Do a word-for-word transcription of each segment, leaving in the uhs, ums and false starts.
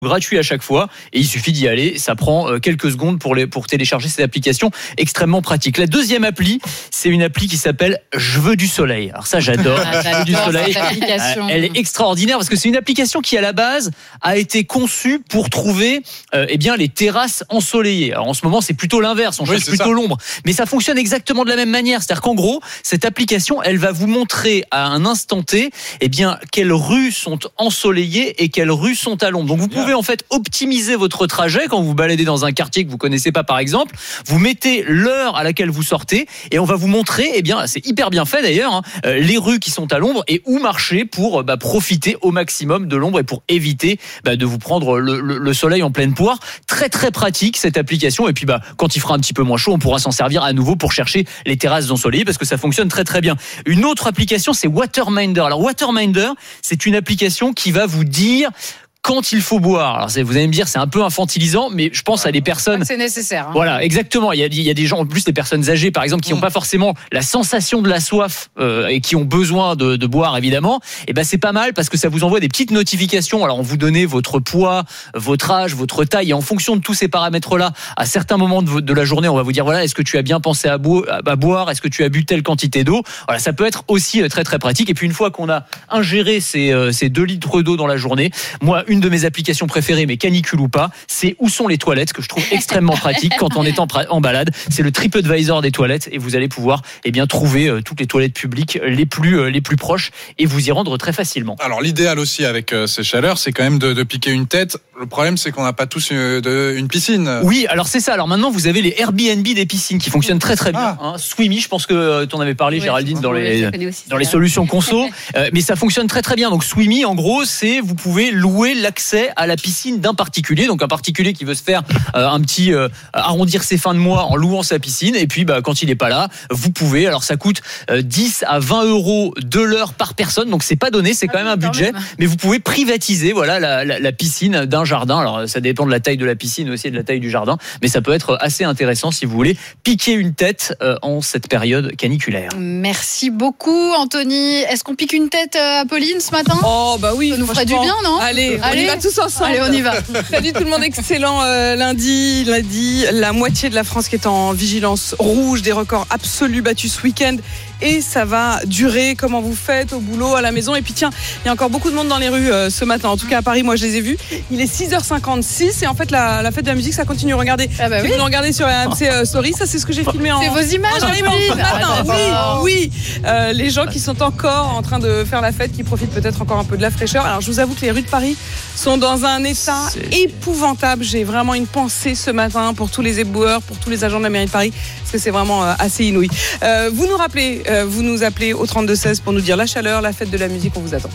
gratuit à chaque fois et il suffit d'y aller, ça prend quelques secondes pour, les, pour télécharger cette application extrêmement pratique. La deuxième appli, c'est une appli qui s'appelle Je veux du soleil. Alors ça j'adore, ah, Je veux du soleil. Elle est extraordinaire parce que c'est une application qui à la base a été conçue pour trouver euh, eh bien, les terrasses ensoleillées. Alors en ce moment c'est plutôt l'inverse, on oui, cherche plutôt ça. l'ombre, mais ça fonctionne exactement de la même manière, c'est-à-dire qu'en gros cette application elle va vous montrer à un instant T eh bien, quelles rues sont ensoleillées et quelles rues sont à l'ombre. Donc vous pouvez en fait optimiser votre trajet quand vous vous baladez dans un quartier que vous connaissez pas par exemple, vous mettez l'heure à laquelle vous sortez et on va vous montrer, eh bien c'est hyper bien fait d'ailleurs, hein, euh, les rues qui sont à l'ombre et où marcher pour bah, profiter au maximum de l'ombre et pour éviter bah, de vous prendre le, le, le soleil en pleine poire. Très très pratique cette application et puis bah, quand il fera un petit peu moins chaud on pourra s'en servir à nouveau pour chercher les terrasses ensoleillées parce que ça fonctionne très très bien. Une autre application c'est Waterminder. Alors Waterminder c'est une application qui va vous dire quand il faut boire. Alors vous allez me dire c'est un peu infantilisant, mais je pense à des personnes. C'est nécessaire. Hein. Voilà, exactement. Il y a, il y a des gens, en plus des personnes âgées, par exemple, qui n'ont mmh. pas forcément la sensation de la soif euh, et qui ont besoin de, de boire, évidemment. Et ben c'est pas mal parce que ça vous envoie des petites notifications. Alors on vous donnez votre poids, votre âge, votre taille, et en fonction de tous ces paramètres-là, à certains moments de, de la journée, on va vous dire voilà, est-ce que tu as bien pensé à, bo- à boire, est-ce que tu as bu telle quantité d'eau. Voilà, ça peut être aussi très très pratique. Et puis une fois qu'on a ingéré ces, euh, ces deux litres d'eau dans la journée, moi une de mes applications préférées, mais canicule ou pas, c'est Où sont les toilettes, que je trouve extrêmement pratique quand on est en, pra- en balade. C'est le TripAdvisor des toilettes et vous allez pouvoir eh bien, trouver euh, toutes les toilettes publiques les plus, euh, les plus proches et vous y rendre très facilement. Alors l'idéal aussi avec euh, ces chaleurs, c'est quand même de, de piquer une tête. Le problème, c'est qu'on n'a pas tous une, de, une piscine. Oui, alors c'est ça. Alors maintenant, vous avez les Airbnb des piscines qui fonctionnent très très bien. Ah. Hein. Swimmy, je pense que tu en avais parlé, oui, Géraldine, dans les, aussi, dans les solutions conso. euh, mais ça fonctionne très très bien. Donc Swimmy, en gros, c'est vous pouvez louer l'accès à la piscine d'un particulier, donc un particulier qui veut se faire euh, un petit euh, arrondir ses fins de mois en louant sa piscine, et puis bah, quand il est pas là, vous pouvez, alors ça coûte euh, dix à vingt euros de l'heure par personne, donc c'est pas donné, c'est quand même un budget, mais vous pouvez privatiser voilà la, la, la piscine d'un jardin. Alors ça dépend de la taille de la piscine aussi et de la taille du jardin, mais ça peut être assez intéressant si vous voulez piquer une tête euh, en cette période caniculaire. Merci beaucoup Anthony. Est-ce qu'on pique une tête à Pauline ce matin ? Oh bah oui, ça nous ferait du bien, non ? Allez, Allez, on y va tous ensemble. Allez, on y va. Salut tout le monde, excellent euh, lundi, lundi, la moitié de la France qui est en vigilance rouge, des records absolus battus ce week-end et ça va durer. Comment vous faites au boulot, à la maison? Et puis tiens, il y a encore beaucoup de monde dans les rues euh, ce matin, en tout cas à Paris, moi je les ai vus. Il est six heures cinquante-six et en fait la, la fête de la musique ça continue. Regardez, ah bah oui. Vous regardez sur R M C euh, Story, ça c'est ce que j'ai filmé en... C'est vos images, en ce matin. Oui, oui. Euh, les gens qui sont encore en train de faire la fête, qui profitent peut-être encore un peu de la fraîcheur. Alors je vous avoue que les rues de Paris sont dans un état c'est... épouvantable. J'ai vraiment une pensée ce matin pour tous les éboueurs, pour tous les agents de la mairie de Paris, parce que c'est vraiment euh, assez inouï. Euh, vous nous rappelez, euh, vous nous appelez au trente-deux seize pour nous dire la chaleur, la fête de la musique, on vous attend.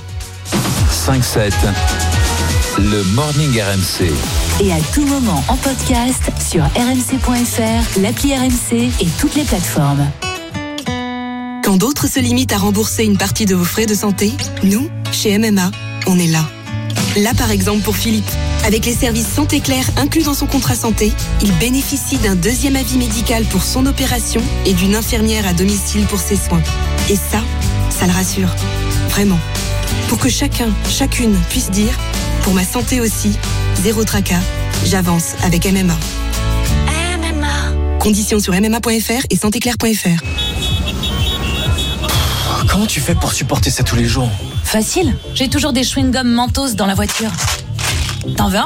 cinq sept, le Morning R M C. Et à tout moment en podcast sur r m c point f r, l'appli R M C et toutes les plateformes. Quand d'autres se limitent à rembourser une partie de vos frais de santé, nous, chez M M A, on est là. Là, par exemple, pour Philippe, avec les services Santé Claire inclus dans son contrat santé, il bénéficie d'un deuxième avis médical pour son opération et d'une infirmière à domicile pour ses soins. Et ça, ça le rassure. Vraiment. Pour que chacun, chacune puisse dire, pour ma santé aussi, zéro tracas, j'avance avec M M A. M M A. Conditions sur m m a point f r et santé claire point f r. Comment tu fais pour supporter ça tous les jours ? Facile, j'ai toujours des chewing-gums Mentos dans la voiture. T'en veux un ?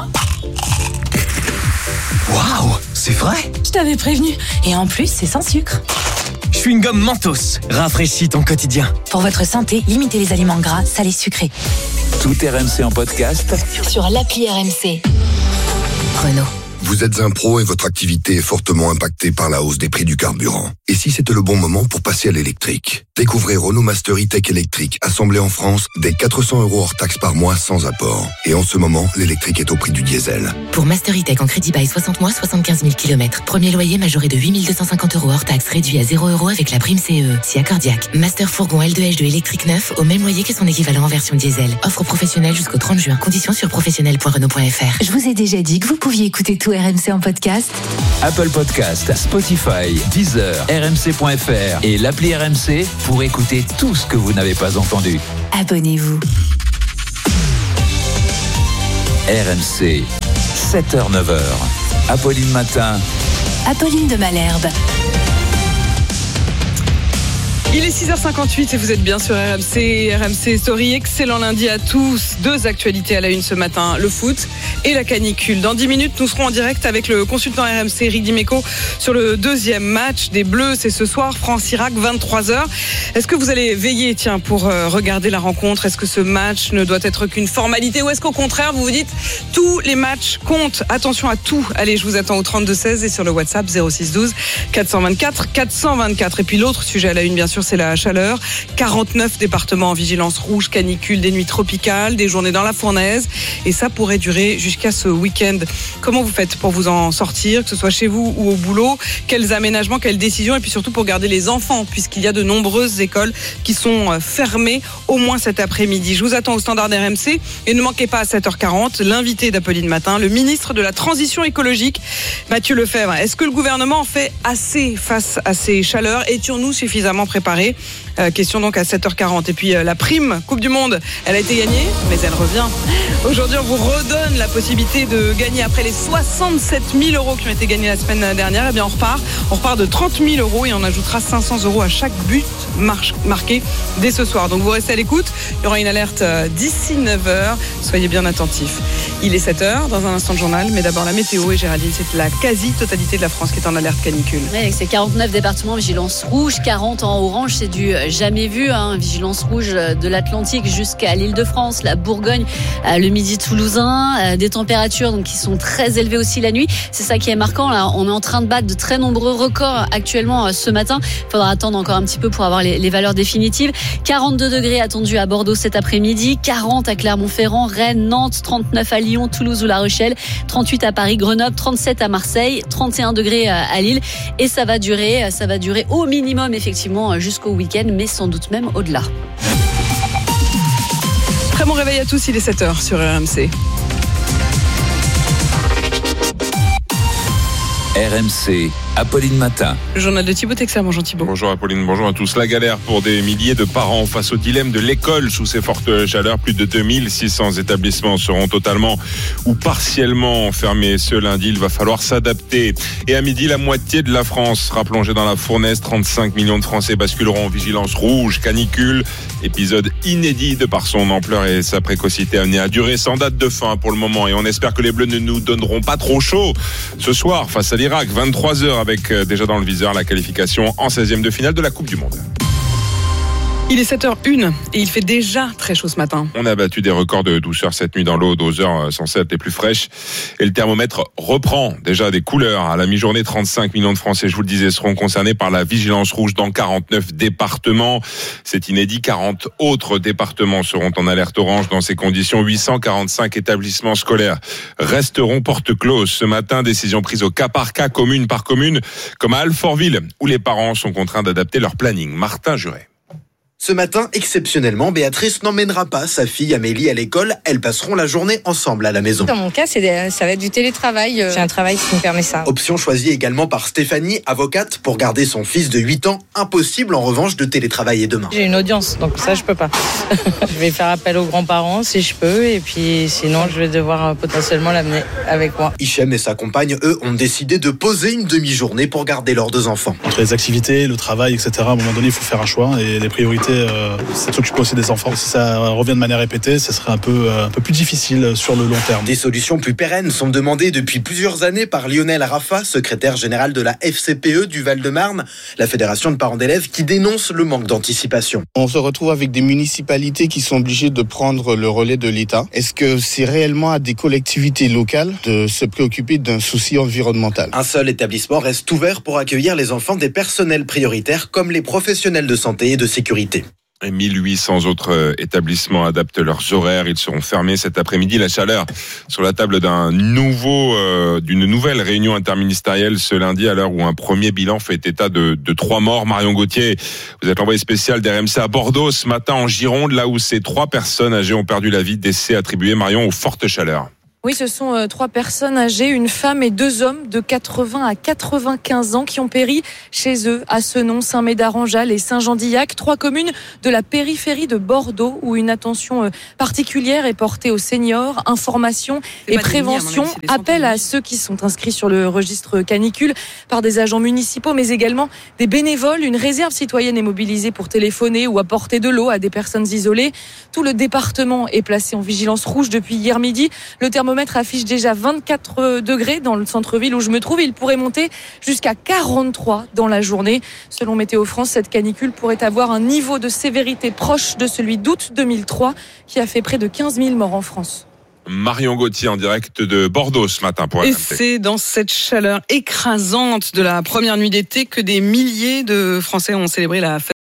Waouh, c'est vrai ? Je t'avais prévenu. Et en plus, c'est sans sucre. Chewing-gum Mentos, rafraîchis ton quotidien. Pour votre santé, limitez les aliments gras, salés, sucrés. Tout R M C en podcast sur l'appli R M C. Renault. Vous êtes un pro et votre activité est fortement impactée par la hausse des prix du carburant. Et si c'était le bon moment pour passer à l'électrique ? Découvrez Renault Master E-Tech électrique, assemblé en France, dès quatre cents euros hors taxe par mois sans apport. Et en ce moment, l'électrique est au prix du diesel. Pour Master E-Tech en crédit bail soixante mois, soixante-quinze mille kilomètres. Premier loyer majoré de huit mille deux cent cinquante euros hors taxe, réduit à zéro euros avec la prime C E E. Si accordiaque. Master fourgon L deux H deux électrique neuf au même loyer que son équivalent en version diesel. Offre professionnelle jusqu'au trente juin. Conditions sur professionnel point renault point f r. Je vous ai déjà dit que vous pouviez écouter tout R M C en podcast. Apple Podcast, Spotify, Deezer, r m c point f r et l'appli R M C pour écouter tout ce que vous n'avez pas entendu. Abonnez-vous. R M C, sept heures neuf heures. Apolline Matin. Apolline de Malherbe. Il est six heures cinquante-huit et vous êtes bien sur R M C, R M C Story. Excellent lundi à tous. Deux actualités à la une ce matin, le foot et la canicule. Dans dix minutes, nous serons en direct avec le consultant R M C, Eric Dimeco, sur le deuxième match des Bleus. C'est ce soir, France-Irak, vingt-trois heures. Est-ce que vous allez veiller, tiens, pour regarder la rencontre? Est-ce que ce match ne doit être qu'une formalité ou est-ce qu'au contraire, vous vous dites, tous les matchs comptent? Attention à tout. Allez, je vous attends au trente-deux seize et sur le WhatsApp zéro six douze quatre cent vingt-quatre quatre cent vingt-quatre. Et puis l'autre sujet à la une, bien sûr, c'est la chaleur. quarante-neuf départements en vigilance rouge, canicule, des nuits tropicales, des journées dans la fournaise. Et ça pourrait durer jusqu'à ce week-end. Comment vous faites pour vous en sortir, que ce soit chez vous ou au boulot? Quels aménagements, quelles décisions? Et puis surtout pour garder les enfants, puisqu'il y a de nombreuses écoles qui sont fermées au moins cet après-midi. Je vous attends au standard R M C. Et ne manquez pas à sept heures quarante, l'invité d'Apolline Matin, le ministre de la Transition écologique, Matthieu Lefebvre. Est-ce que le gouvernement fait assez face à ces chaleurs? Étions-nous suffisamment préparés? Euh, question donc à sept heures quarante. Et puis euh, la prime Coupe du Monde, elle a été gagnée, mais elle revient. Aujourd'hui, on vous redonne la possibilité de gagner après les soixante-sept mille euros qui ont été gagnés la semaine dernière. Et bien on repart, on repart de trente mille euros et on ajoutera cinq cents euros à chaque but marche, marqué dès ce soir. Donc vous restez à l'écoute, il y aura une alerte d'ici neuf heures. Soyez bien attentifs. Il est sept heures, dans un instant de journal, mais d'abord la météo. Et Géraldine, c'est la quasi-totalité de la France qui est en alerte canicule. Oui, c'est quarante-neuf départements, vigilance rouge, quarante en orange, c'est du jamais vu, hein. Vigilance rouge de l'Atlantique jusqu'à l'Île-de-France, la Bourgogne, le midi toulousain, des températures donc qui sont très élevées aussi la nuit. C'est ça qui est marquant, là. On est en train de battre de très nombreux records actuellement ce matin. Il faudra attendre encore un petit peu pour avoir les, les valeurs définitives. quarante-deux degrés attendus à Bordeaux cet après-midi, quarante à Clermont-Ferrand, Rennes, Nantes, trente-neuf à Lyon, Toulouse ou La Rochelle, trente-huit à Paris, Grenoble, trente-sept à Marseille, trente et un degrés à Lille. Et ça va durer, ça va durer au minimum effectivement jusqu'au week-end, mais sans doute même au-delà. Très bon réveil à tous, il est sept heures sur R M C. R M C, Apolline Matin. Le journal de Thibaut Texer. Bonjour Thibaut. Bonjour Apolline, bonjour à tous. La galère pour des milliers de parents face au dilemme de l'école sous ces fortes chaleurs. Plus de deux mille six cents établissements seront totalement ou partiellement fermés ce lundi. Il va falloir s'adapter. Et à midi, la moitié de la France sera plongée dans la fournaise. trente-cinq millions de Français basculeront en vigilance rouge, canicule. Épisode inédit de par son ampleur et sa précocité amenée à durer, sans date de fin pour le moment. Et on espère que les Bleus ne nous donneront pas trop chaud ce soir face à l'Irak. vingt-trois heures avec déjà dans le viseur la qualification en seizième de finale de la Coupe du Monde. Il est sept heures une et il fait déjà très chaud ce matin. On a battu des records de douceur cette nuit dans l'eau, doseurs censés être les plus fraîches. Et le thermomètre reprend déjà des couleurs. À la mi-journée, trente-cinq millions de Français, je vous le disais, seront concernés par la vigilance rouge dans quarante-neuf départements. C'est inédit, quarante autres départements seront en alerte orange. Dans ces conditions, huit cent quarante-cinq établissements scolaires resteront porte close. Ce matin, décision prise au cas par cas, commune par commune, comme à Alfortville, où les parents sont contraints d'adapter leur planning. Martin Juret. Ce matin, exceptionnellement, Béatrice n'emmènera pas sa fille Amélie à l'école. Elles passeront la journée ensemble à la maison. Dans mon cas, c'est des, ça va être du télétravail. J'ai un travail qui me permet ça. Option choisie également par Stéphanie, avocate, pour garder son fils de huit ans. Impossible en revanche de télétravailler demain. J'ai une audience, donc ça je peux pas. Je vais faire appel aux grands-parents si je peux, et puis sinon je vais devoir potentiellement l'amener avec moi. Hichem et sa compagne, eux, ont décidé de poser une demi-journée pour garder leurs deux enfants. Entre les activités, le travail, et cetera, à un moment donné, il faut faire un choix, et les priorités, Euh, c'est de s'occuper aussi des enfants. Si ça revient de manière répétée, ce serait un peu, euh, un peu plus difficile sur le long terme. Des solutions plus pérennes sont demandées depuis plusieurs années par Lionel Rafa, secrétaire général de la F C P E du Val-de-Marne, la fédération de parents d'élèves qui dénonce le manque d'anticipation. On se retrouve avec des municipalités qui sont obligées de prendre le relais de l'État. Est-ce que c'est réellement à des collectivités locales de se préoccuper d'un souci environnemental ? Un seul établissement reste ouvert pour accueillir les enfants des personnels prioritaires comme les professionnels de santé et de sécurité. mille huit cents autres établissements adaptent leurs horaires. Ils seront fermés cet après-midi. La chaleur sur la table d'un nouveau, euh, d'une nouvelle réunion interministérielle ce lundi, à l'heure où un premier bilan fait état de, de trois morts. Marion Gauthier, vous êtes l'envoyé spécial d'R M C à Bordeaux ce matin en Gironde, là où ces trois personnes âgées ont perdu la vie. Décès attribué, Marion, aux fortes chaleurs. Oui, ce sont euh, trois personnes âgées, une femme et deux hommes de quatre-vingts à quatre-vingt-quinze ans qui ont péri chez eux à Senon, Saint-Médard-en-Jalles et Saint-Jean-d'Illac, trois communes de la périphérie de Bordeaux où une attention euh, particulière est portée aux seniors, information et prévention, appel à ceux qui sont inscrits sur le registre canicule par des agents municipaux mais également des bénévoles. Une réserve citoyenne est mobilisée pour téléphoner ou apporter de l'eau à des personnes isolées. Tout le département est placé en vigilance rouge depuis hier midi. Le thermomètre affiche déjà vingt-quatre degrés dans le centre-ville où je me trouve. Il pourrait monter jusqu'à quarante-trois dans la journée. Selon Météo France, cette canicule pourrait avoir un niveau de sévérité proche de celui d'août deux mille trois qui a fait près de quinze mille morts en France. Marion Gauthier en direct de Bordeaux ce matin pour R M C. Et c'est dans cette chaleur écrasante de la première nuit d'été que des milliers de Français ont célébré la fête.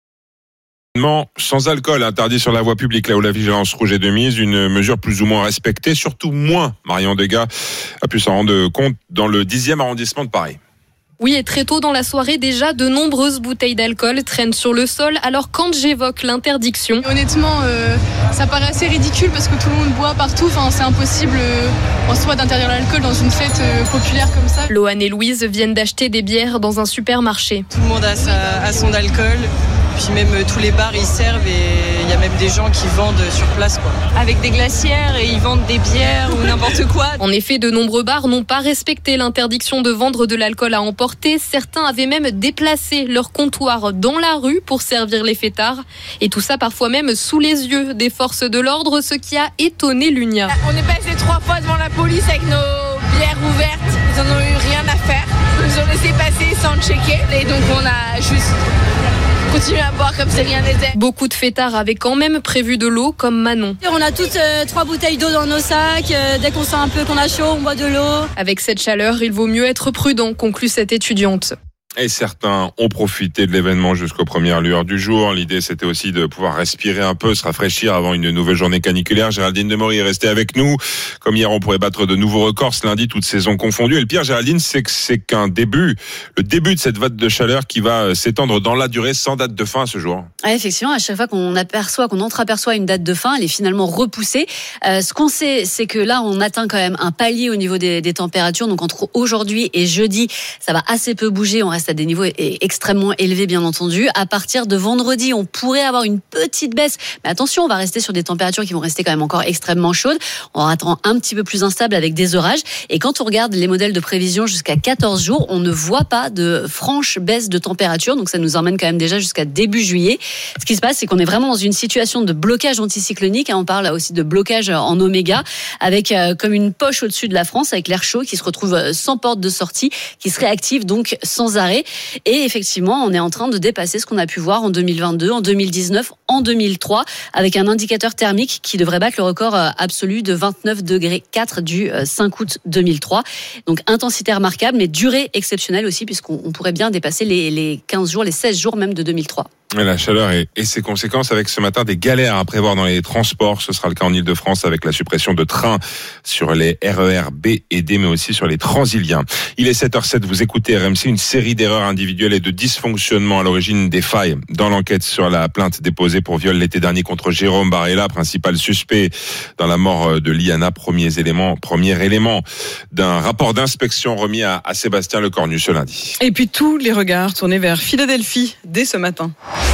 Sans alcool, interdit sur la voie publique, là où la vigilance rouge est de mise, une mesure plus ou moins respectée, surtout moins. Marion Degas a pu s'en rendre compte dans le dixième arrondissement de Paris. Oui, et très tôt dans la soirée, déjà, de nombreuses bouteilles d'alcool traînent sur le sol. Alors quand j'évoque l'interdiction... Honnêtement, euh, ça paraît assez ridicule parce que tout le monde boit partout. Enfin, c'est impossible euh, en soi d'interdire l'alcool dans une fête euh, populaire comme ça. Loane et Louise viennent d'acheter des bières dans un supermarché. Tout le monde a, sa, a son alcool. Puis même euh, tous les bars ils servent et il y a même des gens qui vendent sur place quoi. Avec des glacières et ils vendent des bières ou n'importe quoi. En effet, de nombreux bars n'ont pas respecté l'interdiction de vendre de l'alcool à emporter. Certains avaient même déplacé leur comptoir dans la rue pour servir les fêtards. Et tout ça parfois même sous les yeux des forces de l'ordre, ce qui a étonné l'Unia. On est passé trois fois devant la police avec nos bières ouvertes. Ils en ont eu rien à faire. Ils nous ont laissé passer sans checker. Et donc on a juste... continuer à boire comme si rien n'était. Beaucoup de fêtards avaient quand même prévu de l'eau, comme Manon. On a toutes euh, trois bouteilles d'eau dans nos sacs. Euh, dès qu'on sent un peu qu'on a chaud, on boit de l'eau. Avec cette chaleur, il vaut mieux être prudent, conclut cette étudiante. Et certains ont profité de l'événement jusqu'aux premières lueurs du jour. L'idée, c'était aussi de pouvoir respirer un peu, se rafraîchir avant une nouvelle journée caniculaire. Géraldine Demory est restée avec nous. Comme hier, on pourrait battre de nouveaux records ce lundi, toutes saisons confondues. Et le pire, Géraldine, c'est que c'est qu'un début, le début de cette vague de chaleur qui va s'étendre dans la durée sans date de fin à ce jour. Ah, effectivement, à chaque fois qu'on aperçoit, qu'on entreaperçoit une date de fin, elle est finalement repoussée. Euh, ce qu'on sait, c'est que là, on atteint quand même un palier au niveau des, des températures. Donc, entre aujourd'hui et jeudi, ça va assez peu bouger. On reste à des niveaux extrêmement élevés, bien entendu. À partir de vendredi, on pourrait avoir une petite baisse. Mais attention, on va rester sur des températures qui vont rester quand même encore extrêmement chaudes. On attend un petit peu plus instable avec des orages. Et quand on regarde les modèles de prévision jusqu'à quatorze jours, on ne voit pas de franche baisse de température. Donc, ça nous emmène quand même déjà jusqu'à début juillet. Ce qui se passe, c'est qu'on est vraiment dans une situation de blocage anticyclonique. On parle aussi de blocage en oméga, avec comme une poche au-dessus de la France, avec l'air chaud qui se retrouve sans porte de sortie, qui se réactive donc sans arrêt. Et effectivement, on est en train de dépasser ce qu'on a pu voir en deux mille vingt-deux, en deux mille dix-neuf, en deux mille trois, avec un indicateur thermique qui devrait battre le record absolu de vingt-neuf degrés quatre du cinq août deux mille trois. Donc intensité remarquable, mais durée exceptionnelle aussi, puisqu'on pourrait bien dépasser les, les quinze jours, les seize jours même de deux mille trois. La chaleur et, et ses conséquences avec ce matin des galères à prévoir dans les transports. Ce sera le cas en Ile-de-France avec la suppression de trains sur les R E R B et D, mais aussi sur les Transiliens. Il est sept heures zéro sept, vous écoutez R M C, une série d'erreurs individuelles et de dysfonctionnements à l'origine des failles dans l'enquête sur la plainte déposée pour viol l'été dernier contre Jérôme Barella, principal suspect dans la mort de Liana, premier élément, premier élément d'un rapport d'inspection remis à, à Sébastien Lecornu ce lundi. Et puis tous les regards tournés vers Philadelphie dès ce matin.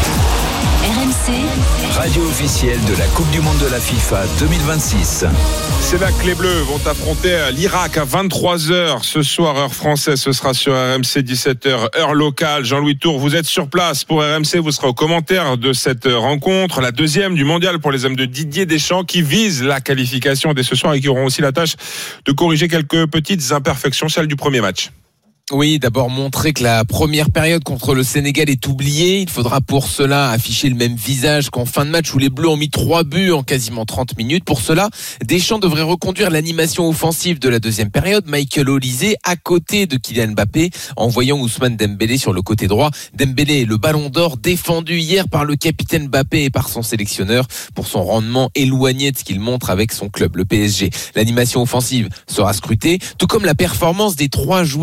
R M C, radio officielle de la Coupe du Monde de la FIFA deux mille vingt-six. C'est là que les Bleus vont affronter l'Irak à vingt-trois heures ce soir, heure française. Ce sera sur R M C, dix-sept heures, heure locale. Jean-Louis Tour, vous êtes sur place pour R M C. Vous serez au commentaire de cette rencontre, la deuxième du mondial pour les hommes de Didier Deschamps, qui vise la qualification dès ce soir et qui auront aussi la tâche de corriger quelques petites imperfections, celles du premier match. Oui, d'abord montrer que la première période contre le Sénégal est oubliée. Il faudra pour cela afficher le même visage qu'en fin de match où les Bleus ont mis trois buts en quasiment trente minutes. Pour cela, Deschamps devrait reconduire l'animation offensive de la deuxième période. Michael Olise à côté de Kylian Mbappé, envoyant Ousmane Dembélé sur le côté droit. Dembélé, le ballon d'or défendu hier par le capitaine Mbappé et par son sélectionneur pour son rendement éloigné de ce qu'il montre avec son club, le P S G. L'animation offensive sera scrutée, tout comme la performance des trois joueurs qui débutent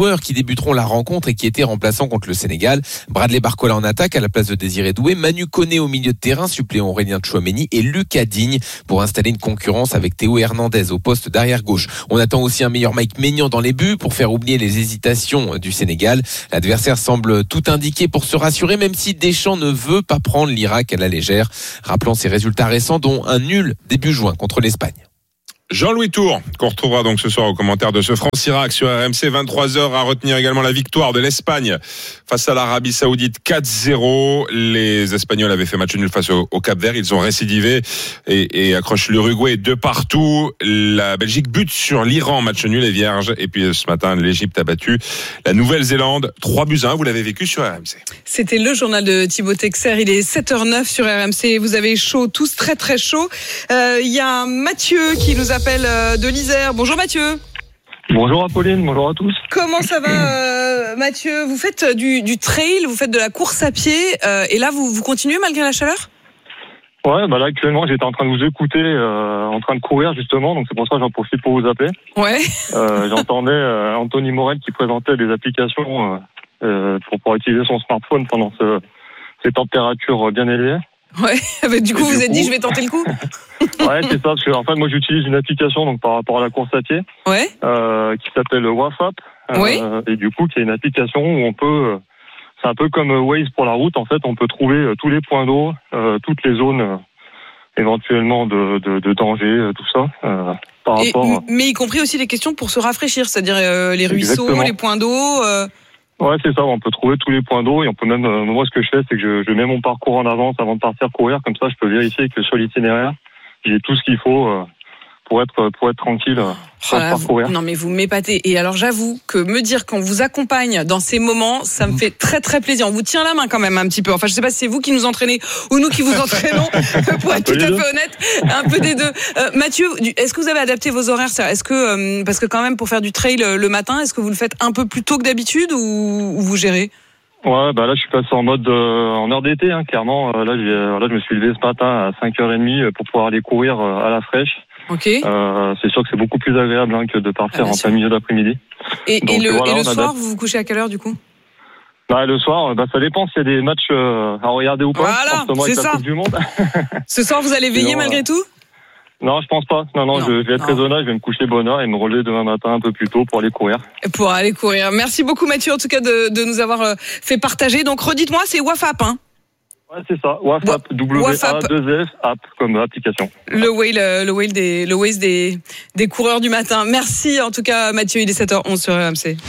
débuteront la rencontre et qui étaient remplaçants contre le Sénégal. Bradley Barcola en attaque à la place de Désiré Doué, Manu Koné au milieu de terrain, suppléant Aurélien Tchouaméni et Lucas Digne pour installer une concurrence avec Théo Hernandez au poste d'arrière gauche. On attend aussi un meilleur Mike Maignan dans les buts pour faire oublier les hésitations du Sénégal. L'adversaire semble tout indiqué pour se rassurer, même si Deschamps ne veut pas prendre l'Irak à la légère. Rappelons ses résultats récents, dont un nul début juin contre l'Espagne. Jean-Louis Tour, qu'on retrouvera donc ce soir au commentaire de ce France-Irak sur R M C. vingt-trois heures, à retenir également la victoire de l'Espagne face à l'Arabie Saoudite quatre zéro. Les Espagnols avaient fait match nul face au, au Cap-Vert. Ils ont récidivé et, et accrochent l'Uruguay de partout. La Belgique bute sur l'Iran, match nul et vierge. Et puis ce matin, l'Égypte a battu la Nouvelle-Zélande trois buts à un. Vous l'avez vécu sur R M C. C'était le journal de Thibaut Texer. Il est sept heures neuf sur R M C. Vous avez chaud, tous très très chaud. Il euh, y a Mathieu qui nous appelle de l'Isère. Bonjour Mathieu. Bonjour Apolline, bonjour à tous. Comment ça va euh, Mathieu? Vous faites du, du trail, vous faites de la course à pied euh, et là vous, vous continuez malgré la chaleur? Ouais, bah là actuellement j'étais en train de vous écouter, euh, en train de courir justement, donc c'est pour ça que j'en profite pour vous appeler. Ouais. Euh, j'entendais euh, Anthony Morel qui présentait des applications euh, euh, pour pouvoir utiliser son smartphone pendant ce, ces températures bien élevées. Ouais, bah, du coup, et vous du vous êtes coup... dit, je vais tenter le coup. Ouais, c'est ça, parce que en fait, moi, j'utilise une application donc par rapport à la course à pied, ouais, euh, qui s'appelle WhatsApp, euh, oui, et du coup, qui est une application où on peut, c'est un peu comme Waze pour la route. En fait, on peut trouver euh, tous les points d'eau, euh, toutes les zones euh, éventuellement de, de, de danger, euh, tout ça. Euh, par et, rapport. Mais y compris aussi les questions pour se rafraîchir, c'est-à-dire euh, les ruisseaux, exactement, les points d'eau. Euh... Ouais, c'est ça, on peut trouver tous les points d'eau et on peut même, euh, moi ce que je fais, c'est que je, je mets mon parcours en avance avant de partir courir, comme ça je peux vérifier que sur l'itinéraire, j'ai tout ce qu'il faut euh, pour être pour être tranquille euh, oh là, parcourir. Vous, non mais vous m'épatez. Et alors j'avoue que me dire qu'on vous accompagne dans ces moments, ça me fait très très plaisir. On vous tient la main quand même un petit peu. Enfin je sais pas si c'est vous qui nous entraînez ou nous qui vous entraînons, pour être tout à fait honnête, un peu des deux. Euh, Mathieu, est-ce que vous avez adapté vos horaires? Est-ce que euh, parce que quand même pour faire du trail le matin, est-ce que vous le faites un peu plus tôt que d'habitude ou, ou vous gérez? Ouais, bah là je suis passé en mode euh, en heure d'été, hein, clairement. Euh, là, j'ai, là je me suis levé ce matin à cinq heures trente pour pouvoir aller courir euh, à la fraîche. Ok. Euh, c'est sûr que c'est beaucoup plus agréable hein, que de partir ah, en plein milieu d'après-midi. Et, Donc, et le, voilà, et le soir, adapte. Vous vous couchez à quelle heure du coup? Bah le soir, bah ça dépend s'il y a des matchs euh, à regarder ou pas. Voilà, en ce c'est ça. Coupe du Monde. Ce soir, vous allez veiller Sinon, malgré euh... tout? Non, je pense pas. Non, non, non je vais être raisonnable, je vais me coucher bonne heure et me relever demain matin un peu plus tôt pour aller courir. Pour aller courir. Merci beaucoup Mathieu en tout cas de, de nous avoir fait partager. Donc redites-moi, c'est WhatsApp, hein? Ouais, c'est ça. WhatsApp, W A deux F, app comme application. Le Waze, le, le Waze des, le Waze des, des coureurs du matin. Merci en tout cas Mathieu, il est sept heures onze sur R M C.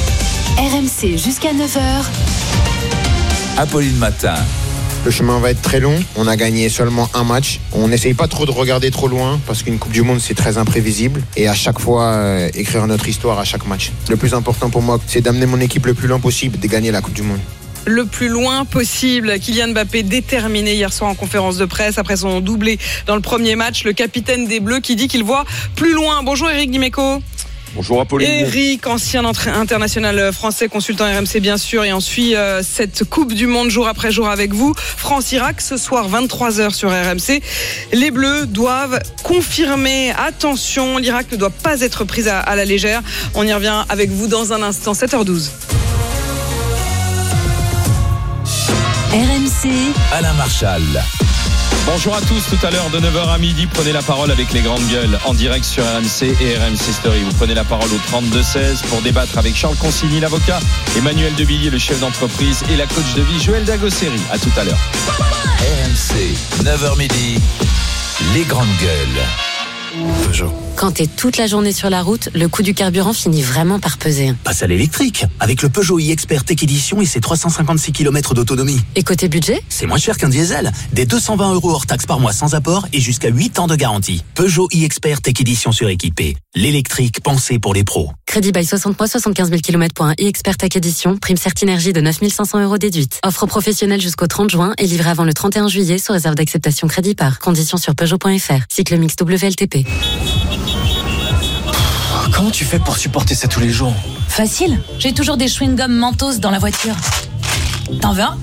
R M C jusqu'à neuf heures. Apolline Matin. Le chemin va être très long. On a gagné seulement un match. On n'essaye pas trop de regarder trop loin parce qu'une Coupe du Monde, c'est très imprévisible. Et à chaque fois, euh, écrire notre histoire à chaque match. Le plus important pour moi, c'est d'amener mon équipe le plus loin possible, de gagner la Coupe du Monde. Le plus loin possible. Kylian Mbappé déterminé hier soir en conférence de presse après son doublé dans le premier match. Le capitaine des Bleus qui dit qu'il voit plus loin. Bonjour Eric Dimeco. Bonjour Apolline. Eric, ancien international français, consultant R M C bien sûr, et on suit euh, cette Coupe du Monde jour après jour avec vous. France-Irak ce soir vingt-trois heures sur R M C. Les Bleus doivent confirmer. Attention, l'Irak ne doit pas être prise à, à la légère. On y revient avec vous dans un instant, sept heures douze. R M C. Alain Marchal. Bonjour à tous, tout à l'heure de neuf heures à midi, prenez la parole avec les grandes gueules en direct sur R M C et R M C Story. Vous prenez la parole au trente-deux seize pour débattre avec Charles Consigny, l'avocat, Emmanuel Devilliers, le chef d'entreprise, et la coach de vie, Joël Dagosseri. À tout à l'heure. R M C, neuf heures midi, les grandes gueules. Peugeot. Quand t'es toute la journée sur la route, le coût du carburant finit vraiment par peser. Passe à l'électrique, avec le Peugeot e-Expert Tech Edition et ses trois cent cinquante-six kilomètres d'autonomie. Et côté budget ? C'est moins cher qu'un diesel. Des deux cent vingt euros hors taxe par mois sans apport et jusqu'à huit ans de garantie. Peugeot e-Expert Tech Edition suréquipé. L'électrique pensé pour les pros. Crédit bail soixante mois, soixante-quinze mille kilomètres pour un e-Expert Tech Edition. Prime Certinergie de neuf mille cinq cents euros déduite. Offre professionnelle jusqu'au trente juin et livrée avant le trente et un juillet sous réserve d'acceptation crédit par. Conditions sur Peugeot point F R. Cycle mix W L T P. Comment tu fais pour supporter ça tous les jours ? Facile, j'ai toujours des chewing-gums Mentos dans la voiture. T'en veux un ?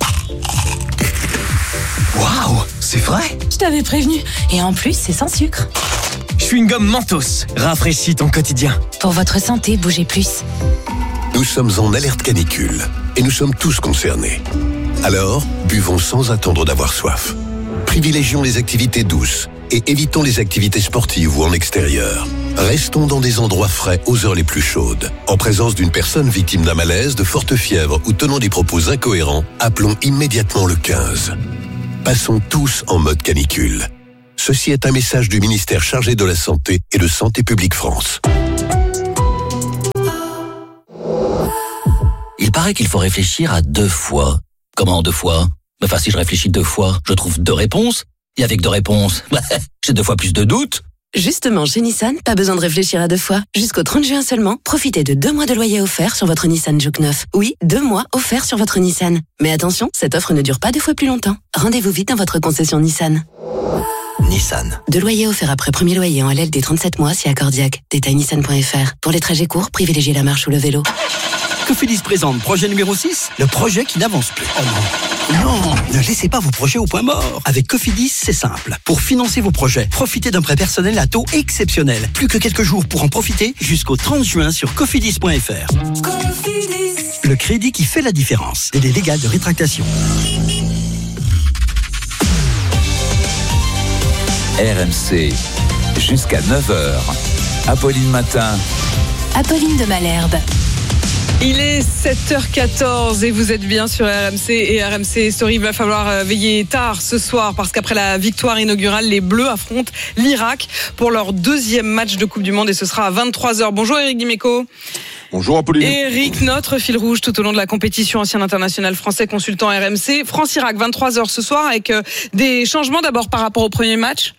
Waouh, c'est vrai ? Je t'avais prévenu. Et en plus, c'est sans sucre. Chewing-gum Mentos, rafraîchis ton quotidien. Pour votre santé, bougez plus. Nous sommes en alerte canicule et nous sommes tous concernés. Alors, buvons sans attendre d'avoir soif. Privilégions les activités douces et évitons les activités sportives ou en extérieur. Restons dans des endroits frais aux heures les plus chaudes. En présence d'une personne victime d'un malaise, de forte fièvre ou tenant des propos incohérents, appelons immédiatement le quinze. Passons tous en mode canicule. Ceci est un message du ministère chargé de la Santé et de Santé publique France. Il paraît qu'il faut réfléchir à deux fois. Comment deux fois ? Enfin, si je réfléchis deux fois, je trouve deux réponses. Et avec deux réponses, j'ai deux fois plus de doutes. Justement, chez Nissan, pas besoin de réfléchir à deux fois. Jusqu'au trente juin seulement, profitez de deux mois de loyer offert sur votre Nissan Juke neuf. Oui, deux mois offerts sur votre Nissan. Mais attention, cette offre ne dure pas deux fois plus longtemps. Rendez-vous vite dans votre concession Nissan. Nissan. Deux loyers offerts après premier loyer en L L D trente-sept mois si accordiaque. Détail nissan point f r. Pour les trajets courts, privilégiez la marche ou le vélo. Cofidis présente projet numéro six, le projet qui n'avance plus. Oh non. Non, ne laissez pas vos projets au point mort. Avec Cofidis, c'est simple. Pour financer vos projets, profitez d'un prêt personnel à taux exceptionnel. Plus que quelques jours pour en profiter jusqu'au trente juin sur cofidis point f r. Cofidis. Le crédit qui fait la différence. Délai légal de rétractation. R M C, jusqu'à neuf heures. Apolline Matin. Apolline de Malherbe. Il est sept heures quatorze et vous êtes bien sur R M C et R M C Story. Il va falloir veiller tard ce soir parce qu'après la victoire inaugurale, les Bleus affrontent l'Irak pour leur deuxième match de Coupe du Monde et ce sera à vingt-trois heures. Bonjour Éric Dimeco. Bonjour Apolline. Éric, notre fil rouge tout au long de la compétition, ancien international français, consultant R M C. France-Irak, vingt-trois heures ce soir avec des changements d'abord par rapport au premier match.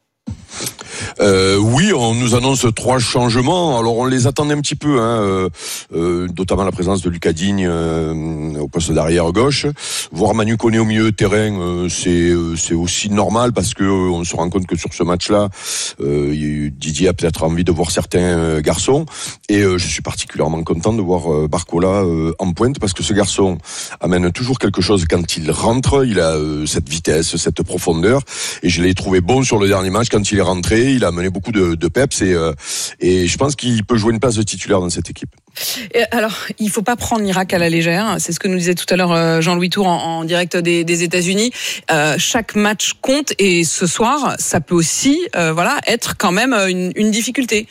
Euh, oui, on nous annonce trois changements. Alors on les attendait un petit peu, hein, euh, euh, notamment la présence de Lucas Digne euh, au poste d'arrière gauche. Voir Manu Koné au milieu de terrain, euh, c'est euh, c'est aussi normal parce que euh, on se rend compte que sur ce match-là, euh, Didier a peut-être envie de voir certains euh, garçons. Et euh, je suis particulièrement content de voir euh, Barcola euh, en pointe parce que ce garçon amène toujours quelque chose quand il rentre. Il a euh, cette vitesse, cette profondeur. Et je l'ai trouvé bon sur le dernier match quand il est rentré. Il a mené beaucoup de, de peps et, euh, et je pense qu'il peut jouer une place de titulaire dans cette équipe. Et alors, il faut pas prendre l'Irak à la légère. C'est ce que nous disait tout à l'heure Jean-Louis Tour en, en direct des, des États-Unis. Euh, chaque match compte et ce soir, ça peut aussi, euh, voilà, être quand même une, une difficulté.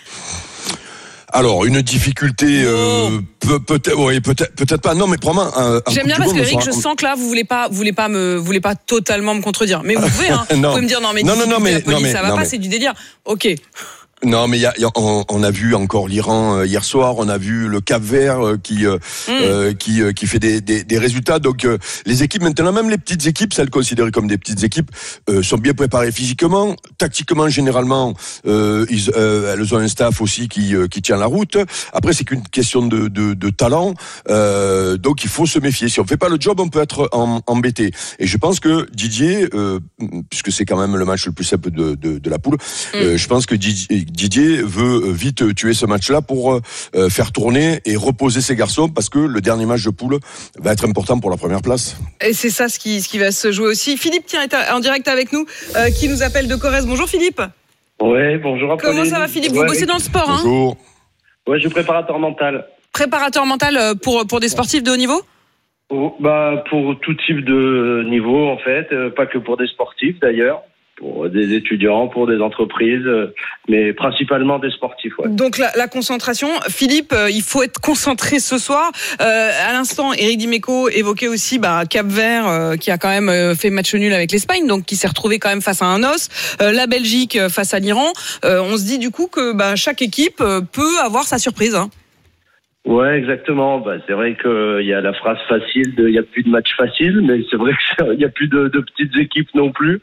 Alors une difficulté euh, peut, peut-être oui, peut-être peut-être pas non mais probablement un, un j'aime bien parce que Eric je sens que là vous voulez pas vous voulez pas me vous voulez pas totalement me contredire mais vous pouvez hein, vous pouvez me dire non mais non non non mais, Apolline, non, mais ça va non, pas mais... c'est du délire. OK. Non, mais y a, y a, on, on a vu encore l'Iran euh, hier soir. On a vu le Cap-Vert euh, qui euh, mm. euh, qui euh, qui fait des, des, des résultats. Donc euh, les équipes maintenant, même les petites équipes, celles considérées comme des petites équipes, euh, sont bien préparées physiquement, tactiquement généralement. Euh, ils, euh, elles ont un staff aussi qui euh, qui tient la route. Après, c'est qu'une question de de, de talent. Euh, donc il faut se méfier. Si on fait pas le job, on peut être en, embêté. Et je pense que Didier, euh, puisque c'est quand même le match le plus simple de de, de la poule, mm. euh, je pense que Didier Didier veut vite tuer ce match-là pour euh, faire tourner et reposer ses garçons parce que le dernier match de poule va être important pour la première place. Et c'est ça ce qui, ce qui va se jouer aussi. Philippe tiens, est en direct avec nous, euh, qui nous appelle de Corrèze. Bonjour Philippe. Ouais, bonjour Apolline. Comment ça va Philippe ? Vous ouais, bossez dans le sport, hein ? Bonjour. Ouais, je suis préparateur mental. Préparateur mental pour, pour des sportifs de haut niveau ? Oh, bah, pour tout type de niveau en fait, euh, pas que pour des sportifs d'ailleurs. Pour des étudiants, pour des entreprises, mais principalement des sportifs. Ouais. Donc la, la concentration, Philippe, euh, il faut être concentré ce soir. Euh, à l'instant, Éric Dimeco évoquait aussi bah, Cap-Vert, euh, qui a quand même euh, fait match nul avec l'Espagne, donc qui s'est retrouvé quand même face à un os. Euh, la Belgique euh, face à l'Iran. Euh, on se dit du coup que bah, chaque équipe euh, peut avoir sa surprise. Hein. Ouais, exactement. Bah, c'est vrai qu'il y a la phrase facile de il n'y a plus de match facile, mais c'est vrai qu'il n'y a plus de, de petites équipes non plus.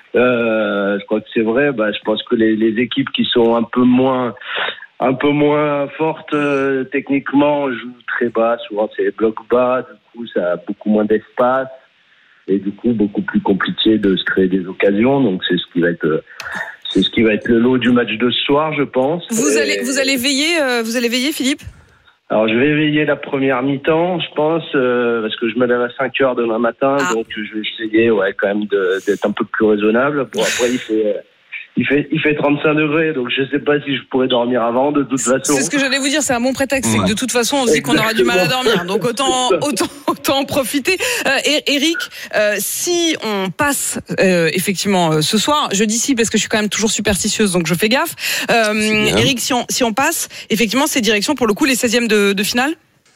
Euh, je crois que c'est vrai. Bah, je pense que les, les équipes qui sont un peu moins, un peu moins fortes euh, techniquement jouent très bas. Souvent, c'est les blocs bas. Du coup, ça a beaucoup moins d'espace et du coup, beaucoup plus compliqué de se créer des occasions. Donc, c'est ce qui va être, c'est ce qui va être le lot du match de ce soir, je pense. Vous et... allez, vous allez veiller, euh, vous allez veiller, Philippe ? Alors, je vais veiller la première mi-temps, je pense, euh, parce que je me lève à cinq heures demain matin, ah. donc je vais essayer, ouais, quand même de, d'être un peu plus raisonnable. Bon, après, il fait, il fait, il fait trente-cinq degrés, donc je sais pas si je pourrais dormir avant, de toute façon. C'est ce que j'allais vous dire, c'est un bon prétexte. Ouais. C'est que de toute façon, on se dit qu'on aura du mal à dormir. Donc autant, autant, autant en profiter. Euh, Eric, euh, si on passe, euh, effectivement, euh, ce soir, je dis si parce que je suis quand même toujours superstitieuse, donc je fais gaffe. Euh, Eric, si on, si on passe, effectivement, c'est direction pour le coup les seizièmes de, de finale?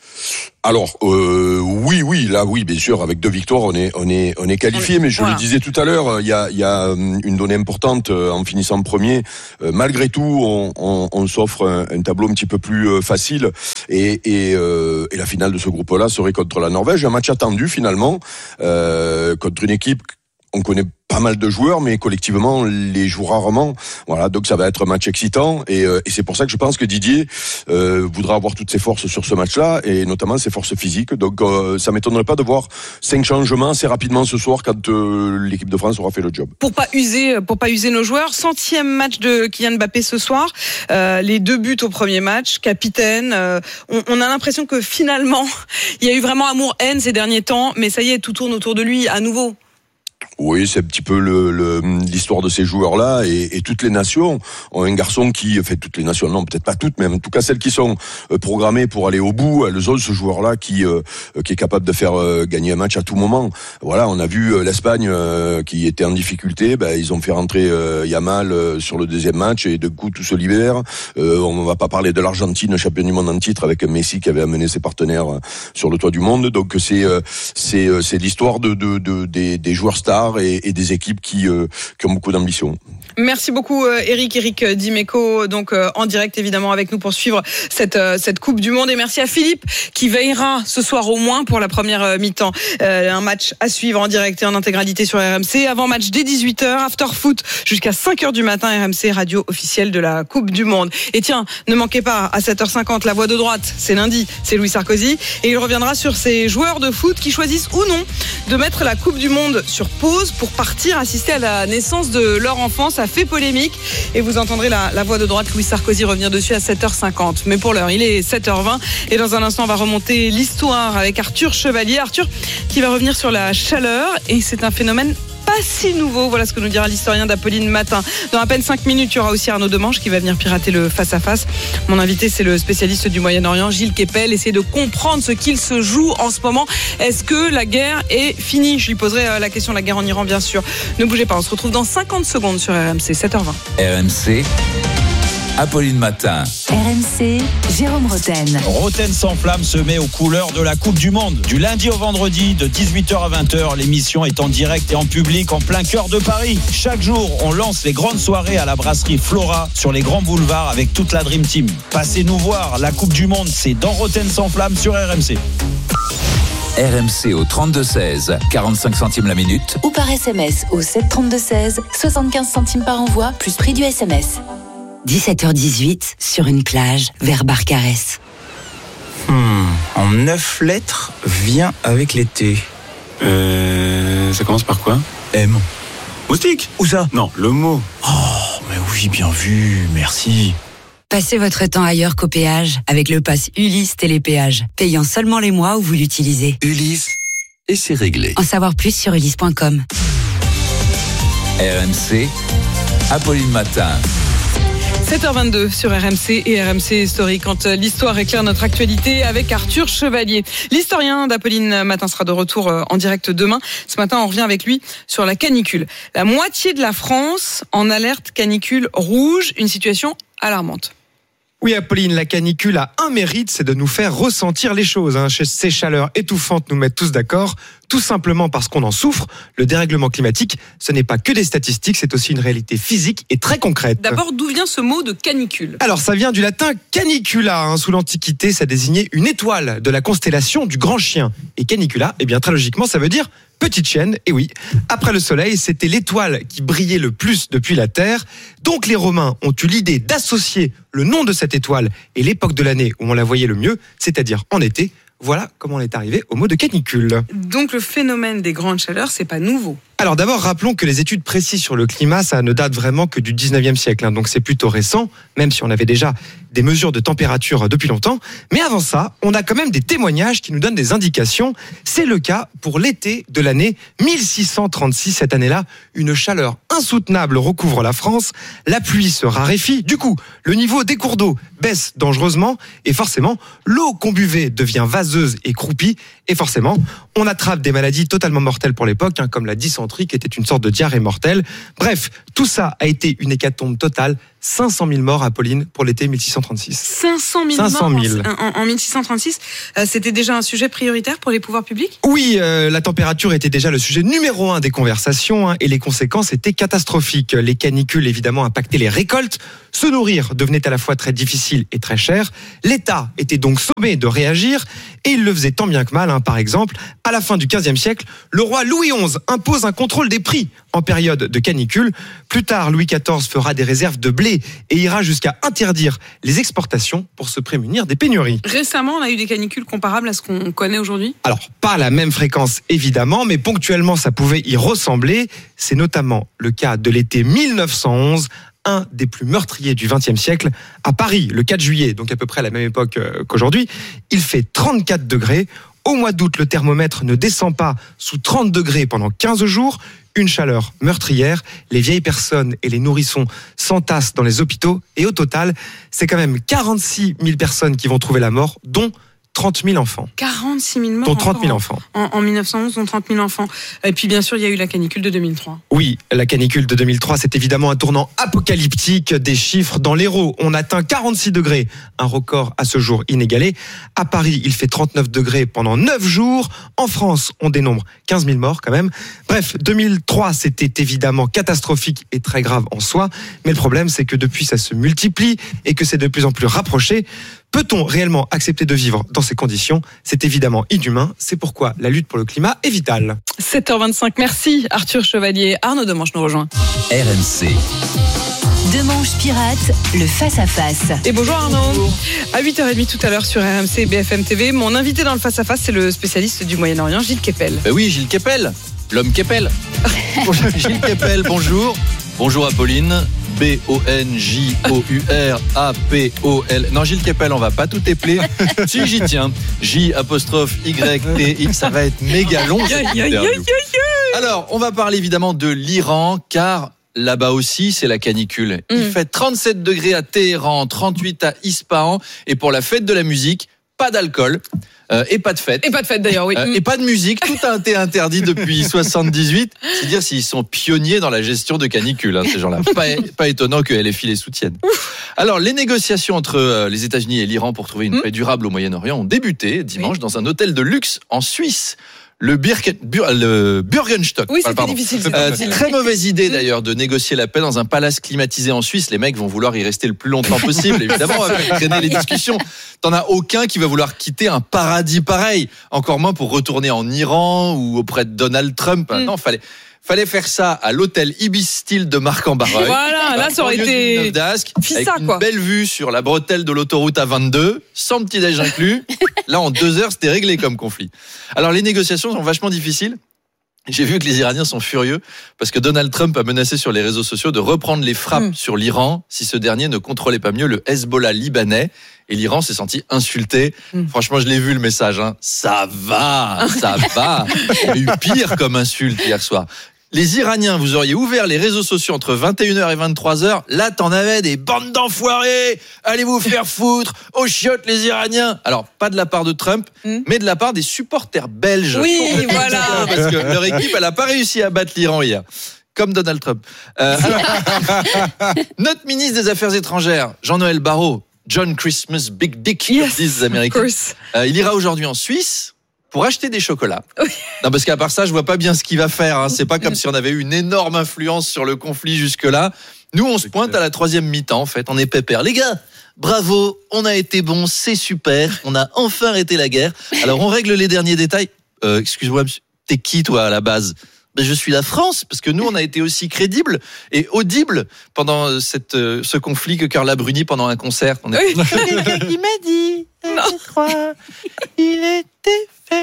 Alors euh, oui, oui, là, oui, bien sûr, avec deux victoires, on est, on est, on est qualifié. Mais je voilà. le disais tout à l'heure, il y a, il y a une donnée importante en finissant premier. Euh, malgré tout, on, on, on s'offre un, un tableau un petit peu plus facile. Et, et, euh, et la finale de ce groupe-là serait contre la Norvège, un match attendu finalement euh, contre une équipe. On connaît pas mal de joueurs, mais collectivement, les joue rarement. Voilà, donc ça va être un match excitant, et, euh, et c'est pour ça que je pense que Didier euh, voudra avoir toutes ses forces sur ce match-là, et notamment ses forces physiques. Donc euh, ça m'étonnerait pas de voir cinq changements assez rapidement ce soir quand euh, l'équipe de France aura fait le job. Pour pas user, pour pas user nos joueurs, centième match de Kylian Mbappé ce soir, euh, les deux buts au premier match, capitaine. Euh, on, on a l'impression que finalement, il y a eu vraiment amour-haine ces derniers temps, mais ça y est, tout tourne autour de lui à nouveau. Oui, c'est un petit peu le, le, l'histoire de ces joueurs-là, et, et toutes les nations ont un garçon qui, enfin toutes les nations, non peut-être pas toutes, mais en tout cas celles qui sont programmées pour aller au bout, elles ont ce joueur-là qui, euh, qui est capable de faire euh, gagner un match à tout moment. Voilà, on a vu euh, l'Espagne euh, qui était en difficulté, ben, ils ont fait rentrer euh, Yamal euh, sur le deuxième match, et de coup tout se libère. Euh, on va pas parler de l'Argentine, champion du monde en titre, avec Messi qui avait amené ses partenaires euh, sur le toit du monde. Donc c'est euh, c'est euh, c'est l'histoire de, de, de des, des joueurs stars et, et des équipes qui, euh, qui ont beaucoup d'ambition. Merci beaucoup Eric, Eric Dimeco, donc euh, en direct évidemment avec nous pour suivre cette euh, cette Coupe du Monde, et merci à Philippe qui veillera ce soir au moins pour la première euh, mi-temps. Euh, un match à suivre en direct et en intégralité sur R M C, avant match dès dix-huit heures, after foot jusqu'à cinq heures du matin, R M C radio officielle de la Coupe du Monde. Et tiens, ne manquez pas à sept heures cinquante la voix de droite, c'est lundi, c'est Louis Sarkozy, et il reviendra sur ces joueurs de foot qui choisissent ou non de mettre la Coupe du Monde sur pause pour partir assister à la naissance de leur enfant. Ça fait polémique, et vous entendrez la, la voix de droite Louis Sarkozy revenir dessus à sept heures cinquante. Mais pour l'heure, il est sept heures vingt, et dans un instant on va remonter l'histoire avec Arthur Chevalier. Arthur qui va revenir sur la chaleur, et c'est un phénomène pas si nouveau. Voilà ce que nous dira l'historien d'Apolline Matin. Dans à peine cinq minutes, il y aura aussi Arnaud Demange qui va venir pirater le face-à-face. Mon invité, c'est le spécialiste du Moyen-Orient, Gilles Kepel. Essayer de comprendre ce qu'il se joue en ce moment. Est-ce que la guerre est finie? Je lui poserai la question, la guerre en Iran, bien sûr. Ne bougez pas, on se retrouve dans cinquante secondes sur R M C, sept heures vingt. R M C, Apolline Matin. R M C, Jérôme Roten. Roten sans flamme se met aux couleurs de la Coupe du Monde. Du lundi au vendredi, de dix-huit heures à vingt heures, l'émission est en direct et en public en plein cœur de Paris. Chaque jour, on lance les grandes soirées à la brasserie Flora sur les grands boulevards avec toute la Dream Team. Passez nous voir, la Coupe du Monde, c'est dans Roten sans flamme sur R M C. R M C au trente-deux seize, quarante-cinq centimes la minute. Ou par S M S au sept trente-deux seize, soixante-quinze centimes par envoi, plus prix du S M S. dix-sept heures dix-huit, sur une plage, vers Barcarès. Hmm, en neuf lettres, vient avec l'été. Euh, ça commence par quoi? M. Moustique? Où ça? Non, le mot. Oh, mais oui, bien vu, merci. Passez votre temps ailleurs qu'au péage avec le pass Ulysse Télépéage, payant seulement les mois où vous l'utilisez. Ulysse, et c'est réglé. En savoir plus sur ulysse point com. R M C, Apolline Matin. sept heures vingt-deux sur R M C et R M C Story, quand l'histoire éclaire notre actualité avec Arthur Chevalier. L'historien d'Apolline Matin sera de retour en direct demain. Ce matin, on revient avec lui sur la canicule. La moitié de la France en alerte canicule rouge, une situation alarmante. Oui, Apolline, la canicule a un mérite, c'est de nous faire ressentir les choses. Hein. Ces chaleurs étouffantes nous mettent tous d'accord, tout simplement parce qu'on en souffre. Le dérèglement climatique, ce n'est pas que des statistiques, c'est aussi une réalité physique et très concrète. D'abord, d'où vient ce mot de canicule? Alors, ça vient du latin canicula. Hein. Sous l'Antiquité, ça désignait une étoile de la constellation du Grand Chien. Et canicula, eh bien, très logiquement, ça veut dire petite chienne. Et oui, après le soleil, c'était l'étoile qui brillait le plus depuis la Terre. Donc les Romains ont eu l'idée d'associer le nom de cette étoile et l'époque de l'année où on la voyait le mieux, c'est-à-dire en été. Voilà comment on est arrivé au mot de canicule. Donc le phénomène des grandes chaleurs, c'est pas nouveau. Alors d'abord, rappelons que les études précises sur le climat, ça ne date vraiment que du dix-neuvième siècle, hein, donc c'est plutôt récent, même si on avait déjà des mesures de température depuis longtemps. Mais avant ça, on a quand même des témoignages qui nous donnent des indications. C'est le cas pour l'été de l'année mille six cent trente-six. Cette année-là, une chaleur insoutenable recouvre la France, la pluie se raréfie, du coup, le niveau des cours d'eau baisse dangereusement, et forcément, l'eau qu'on buvait devient vaseuse et croupie, et forcément, on attrape des maladies totalement mortelles pour l'époque, hein, comme la dysenterie, qui était une sorte de diarrhée mortelle. Bref, tout ça a été une hécatombe totale. cinq cent mille morts, Apolline, pour l'été mille six cent trente-six. cinq cent mille morts en, en, en mille six cent trente-six. Euh, c'était déjà un sujet prioritaire pour les pouvoirs publics ? Oui, euh, la température était déjà le sujet numéro un des conversations, hein, et les conséquences étaient catastrophiques. Les canicules, évidemment, impactaient les récoltes. Se nourrir devenait à la fois très difficile et très cher. L'État était donc sommé de réagir, et il le faisait tant bien que mal. Hein. Par exemple, à la fin du quinzième siècle, le roi Louis onze impose un contrôle des prix en période de canicule. Plus tard, Louis quatorze fera des réserves de blé et ira jusqu'à interdire les exportations pour se prémunir des pénuries. Récemment, on a eu des canicules comparables à ce qu'on connaît aujourd'hui ? Alors, pas à la même fréquence évidemment, mais ponctuellement ça pouvait y ressembler. C'est notamment le cas de l'été mille neuf cent onze, un des plus meurtriers du vingtième siècle, à Paris, le quatre juillet, donc à peu près à la même époque qu'aujourd'hui. Il fait trente-quatre degrés. Au mois d'août, le thermomètre ne descend pas sous trente degrés pendant quinze jours. Une chaleur meurtrière, les vieilles personnes et les nourrissons s'entassent dans les hôpitaux, et au total, c'est quand même quarante-six mille personnes qui vont trouver la mort, dont trente mille enfants. quarante-six mille morts. Dont trente mille enfants. En, en mille neuf cent onze, dont trente mille enfants. Et puis bien sûr, il y a eu la canicule de deux mille trois. Oui, la canicule de deux mille trois, c'est évidemment un tournant apocalyptique. Des chiffres dans l'Hérault. On atteint quarante-six degrés, un record à ce jour inégalé. À Paris, il fait trente-neuf degrés pendant neuf jours. En France, on dénombre quinze mille morts quand même. Bref, deux mille trois, c'était évidemment catastrophique et très grave en soi. Mais le problème, c'est que depuis, ça se multiplie et que c'est de plus en plus rapproché. Peut-on réellement accepter de vivre dans ces conditions ? C'est évidemment inhumain. C'est pourquoi la lutte pour le climat est vitale. sept heures vingt-cinq, merci Arthur Chevalier. Arnaud Demanche nous rejoint. R M C. Demanche Pirate, le face-à-face. Et bonjour Arnaud. Bonjour. À huit heures trente tout à l'heure sur R M C et B F M T V, mon invité dans le face-à-face, c'est le spécialiste du Moyen-Orient, Gilles Kepel. Ben oui, Gilles Kepel, l'homme Kepel. Gilles Kepel, bonjour. Bonjour Apolline. B O N J O U R A P O L. Non, Gilles Kepel, on va pas tout épeler. Si, j'y tiens. J apostrophe Y T I. Ça va être méga long. Alors, on va parler évidemment de l'Iran, car là-bas aussi, c'est la canicule. Il mmh. fait trente-sept degrés à Téhéran, trente-huit à Ispahan. Et pour la fête de la musique, pas d'alcool. Euh, et pas de fête. Et pas de fête d'ailleurs, oui. Euh, et pas de musique. Tout a été interdit depuis soixante-dix-huit. C'est dire s'ils sont pionniers dans la gestion de canicule, hein, ces gens-là. Pas, pas étonnant que L F I les soutiennent. Alors, les négociations entre euh, les États-Unis et l'Iran pour trouver une paix durable au Moyen-Orient ont débuté dimanche oui. dans un hôtel de luxe en Suisse. Le, Birken, Bur, le Burgenstock. Oui, c'était difficile. C'est euh, très mauvaise idée d'ailleurs de négocier la paix dans un palace climatisé en Suisse. Les mecs vont vouloir y rester le plus longtemps possible. Évidemment, on va faire traîner les discussions. T'en as aucun qui va vouloir quitter un paradis pareil. Encore moins pour retourner en Iran ou auprès de Donald Trump. Mm. Non, fallait... Fallait faire ça à l'hôtel Ibis Styles de Marc-en-Barreuil. Voilà, là, ça aurait été avec une quoi. belle vue sur la bretelle de l'autoroute A vingt-deux, sans petit-déj inclus. Là, en deux heures, c'était réglé comme conflit. Alors, les négociations sont vachement difficiles. J'ai vu que les Iraniens sont furieux parce que Donald Trump a menacé sur les réseaux sociaux de reprendre les frappes mmh. sur l'Iran si ce dernier ne contrôlait pas mieux le Hezbollah libanais. Et l'Iran s'est senti insulté. Mmh. Franchement, je l'ai vu le message. Hein. Ça va, ça va. Il y a eu pire comme insulte hier soir. Les Iraniens, vous auriez ouvert les réseaux sociaux entre vingt et une heures et vingt-trois heures. Là, t'en avais des bandes d'enfoirés. Allez vous faire foutre. Aux chiottes, les Iraniens. Alors, pas de la part de Trump, mmh. mais de la part des supporters belges. Oui, voilà. Parce que leur équipe, elle a pas réussi à battre l'Iran hier. Comme Donald Trump. Euh, alors, notre ministre des Affaires étrangères, Jean-Noël Barrot, John Christmas Big Dick, yes, disent les Américains. Euh, il ira aujourd'hui en Suisse pour acheter des chocolats. Oui. Non, parce qu'à part ça, je vois pas bien ce qu'il va faire. Hein. C'est pas comme si on avait eu une énorme influence sur le conflit jusque-là. Nous, on se pointe à la troisième mi-temps, en fait. On est pépère. Les gars, bravo, on a été bons, c'est super. On a enfin arrêté la guerre. Alors, on règle les derniers détails. Euh, excuse-moi, monsieur, t'es qui, toi, à la base ? Ben, je suis la France, parce que nous, on a été aussi crédibles et audibles pendant cette, euh, ce conflit que Carla Bruni pendant un concert. On a... oui. Quelqu'un qui m'a dit, je crois, il était fait.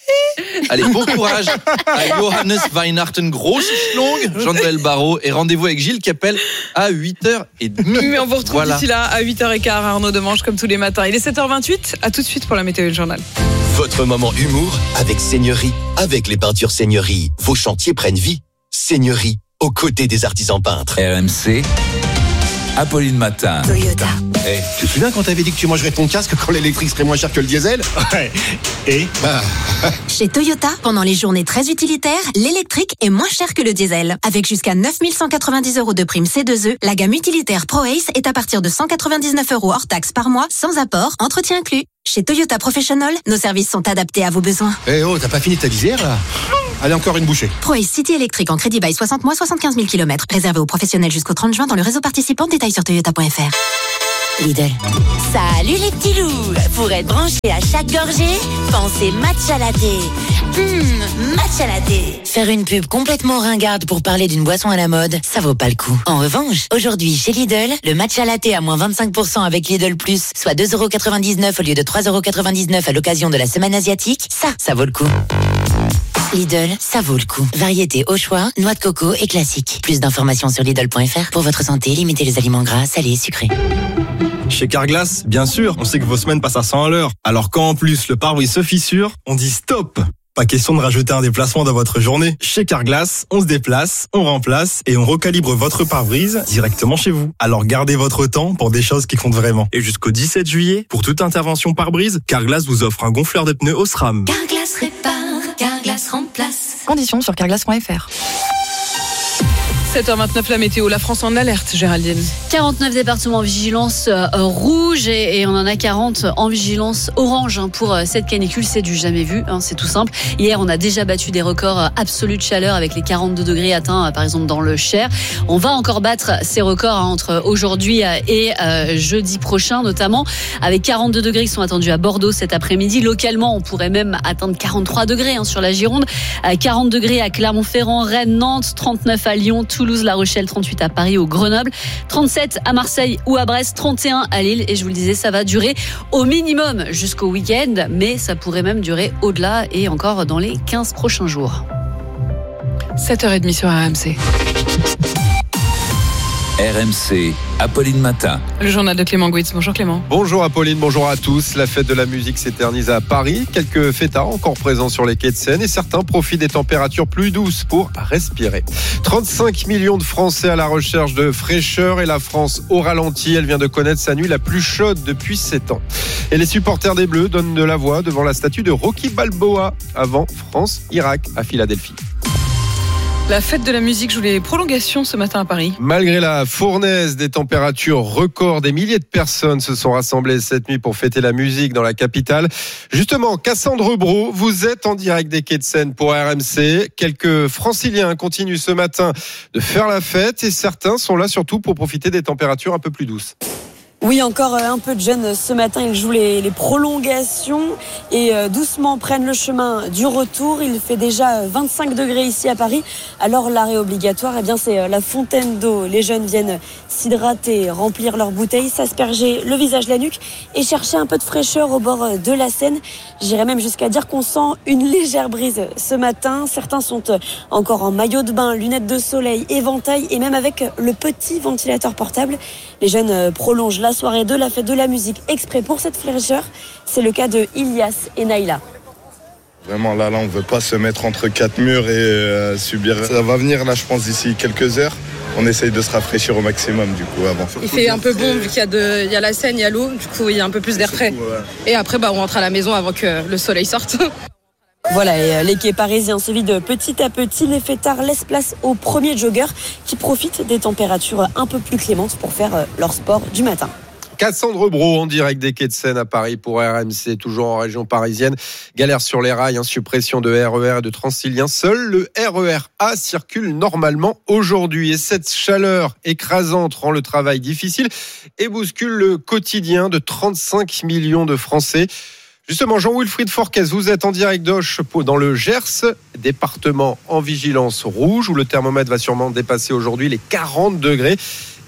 Allez, bon courage à Johannes Weihnachten, grosse longue, Jean-Noël Barrot, et rendez-vous avec Gilles Capel à huit heures trente. Mais on vous retrouve voilà. d'ici là à huit heures quinze, Arnaud Demange, comme tous les matins. Il est sept heures vingt-huit, à tout de suite pour la météo et le journal. Votre moment humour avec Seigneurie. Avec les peintures Seigneurie, vos chantiers prennent vie. Seigneurie, aux côtés des artisans peintres. R M C, Apolline Matin. Toyota. Hey, tu te souviens quand t'avais dit que tu mangerais ton casque quand l'électrique serait moins cher que le diesel? Ouais. Et bah... Chez Toyota, pendant les journées très utilitaires, l'électrique est moins cher que le diesel. Avec jusqu'à neuf mille cent quatre-vingt-dix euros de prime C deux E, la gamme utilitaire ProAce est à partir de cent quatre-vingt-dix-neuf euros hors taxe par mois, sans apport, entretien inclus. Chez Toyota Professional, nos services sont adaptés à vos besoins. Eh hey oh, t'as pas fini ta visière là? Allez, encore une bouchée. ProAce City électrique en crédit bail soixante mois, soixante-quinze mille kilomètres. Réservé aux professionnels jusqu'au trente juin dans le réseau participant. Détails sur toyota point f r. Lidl. Salut les petits loups. Pour être branché à chaque gorgée, pensez matcha latte. Hum, matcha latte. Faire une pub complètement ringarde pour parler d'une boisson à la mode, ça vaut pas le coup. En revanche, aujourd'hui chez Lidl, le matcha latte à moins vingt-cinq pour cent avec Lidl Plus, soit deux euros quatre-vingt-dix-neuf au lieu de trois euros quatre-vingt-dix-neuf à l'occasion de la semaine asiatique, ça, ça vaut le coup. Lidl, ça vaut le coup. Variété au choix, noix de coco et classique. Plus d'informations sur Lidl point f r. Pour votre santé, limitez les aliments gras, salés et sucrés. Chez Carglass, bien sûr, on sait que vos semaines passent à cent à l'heure. Alors quand en plus le pare-brise se fissure, on dit stop. Pas question de rajouter un déplacement dans votre journée. Chez Carglass, on se déplace, on remplace et on recalibre votre pare-brise directement chez vous. Alors gardez votre temps pour des choses qui comptent vraiment. Et jusqu'au dix-sept juillet, pour toute intervention pare-brise, Carglass vous offre un gonfleur de pneus Osram. Carglass répare, Carglass remplace. Conditions sur carglass point f r. sept heures vingt-neuf, la météo, la France en alerte, Géraldine. quarante-neuf départements en vigilance euh, rouge et, et on en a quarante en vigilance orange hein, pour euh, cette canicule. C'est du jamais vu, hein, c'est tout simple. Hier, on a déjà battu des records euh, absolus de chaleur avec les quarante-deux degrés atteints, euh, par exemple, dans le Cher. On va encore battre ces records hein, entre aujourd'hui euh, et euh, jeudi prochain, notamment avec quarante-deux degrés qui sont attendus à Bordeaux cet après-midi. Localement, on pourrait même atteindre quarante-trois degrés hein, sur la Gironde, euh, quarante degrés à Clermont-Ferrand, Rennes, Nantes, trente-neuf à Lyon, Toulouse, La Rochelle, trente-huit à Paris ou Grenoble, trente-sept à Marseille ou à Brest, trente et un à Lille. Et je vous le disais, ça va durer au minimum jusqu'au week-end, mais ça pourrait même durer au-delà et encore dans les quinze prochains jours. sept heures trente sur R M C. R M C, Apolline Matin. Le journal de Clément Gouitz. Bonjour Clément. Bonjour Apolline, bonjour à tous. La fête de la musique s'éternise à Paris. Quelques fêtards encore présents sur les quais de Seine et certains profitent des températures plus douces pour respirer. trente-cinq millions de Français à la recherche de fraîcheur et la France au ralenti. Elle vient de connaître sa nuit la plus chaude depuis sept ans. Et les supporters des Bleus donnent de la voix devant la statue de Rocky Balboa avant France-Irak à Philadelphie. La fête de la musique joue les prolongations ce matin à Paris. Malgré la fournaise des températures records, des milliers de personnes se sont rassemblées cette nuit pour fêter la musique dans la capitale. Justement, Cassandre Bro, vous êtes en direct des quais de Seine pour R M C. Quelques franciliens continuent ce matin de faire la fête et certains sont là surtout pour profiter des températures un peu plus douces. Oui, encore un peu de jeunes ce matin, ils jouent les, les prolongations et euh, doucement prennent le chemin du retour. Il fait déjà vingt-cinq degrés ici à Paris. Alors l'arrêt obligatoire, eh bien, c'est euh, la fontaine d'eau. Les jeunes viennent s'hydrater, remplir leurs bouteilles, s'asperger le visage, la nuque et chercher un peu de fraîcheur au bord de la Seine. J'irais même jusqu'à dire qu'on sent une légère brise ce matin. Certains sont encore en maillot de bain, lunettes de soleil, éventail et même avec le petit ventilateur portable. Les jeunes prolongent la soirée de la fête de la musique exprès pour cette fraîcheur. C'est le cas de Ilias et Naïla. Vraiment là, là on ne veut pas se mettre entre quatre murs et euh, subir. Ça va venir là je pense d'ici quelques heures. On essaye de se rafraîchir au maximum du coup avant. Il fait un peu bon vu qu'il y a, de, il y a la Seine, il y a l'eau, du coup il y a un peu plus d'air frais. Ouais. Et après bah, on rentre à la maison avant que le soleil sorte. Voilà, et les quais parisiens se vident petit à petit. Les fêtards laissent place aux premiers joggeurs qui profitent des températures un peu plus clémentes pour faire leur sport du matin. Cassandre Bro en direct des quais de Seine à Paris pour R M C, toujours en région parisienne. Galère sur les rails, hein, suppression de R E R et de Transilien. Seul le R E R A circule normalement aujourd'hui. Et cette chaleur écrasante rend le travail difficile et bouscule le quotidien de trente-cinq millions de Français. Justement, Jean-Wilfried Forquez, vous êtes en direct d'Auch dans le Gers, département en vigilance rouge où le thermomètre va sûrement dépasser aujourd'hui les quarante degrés.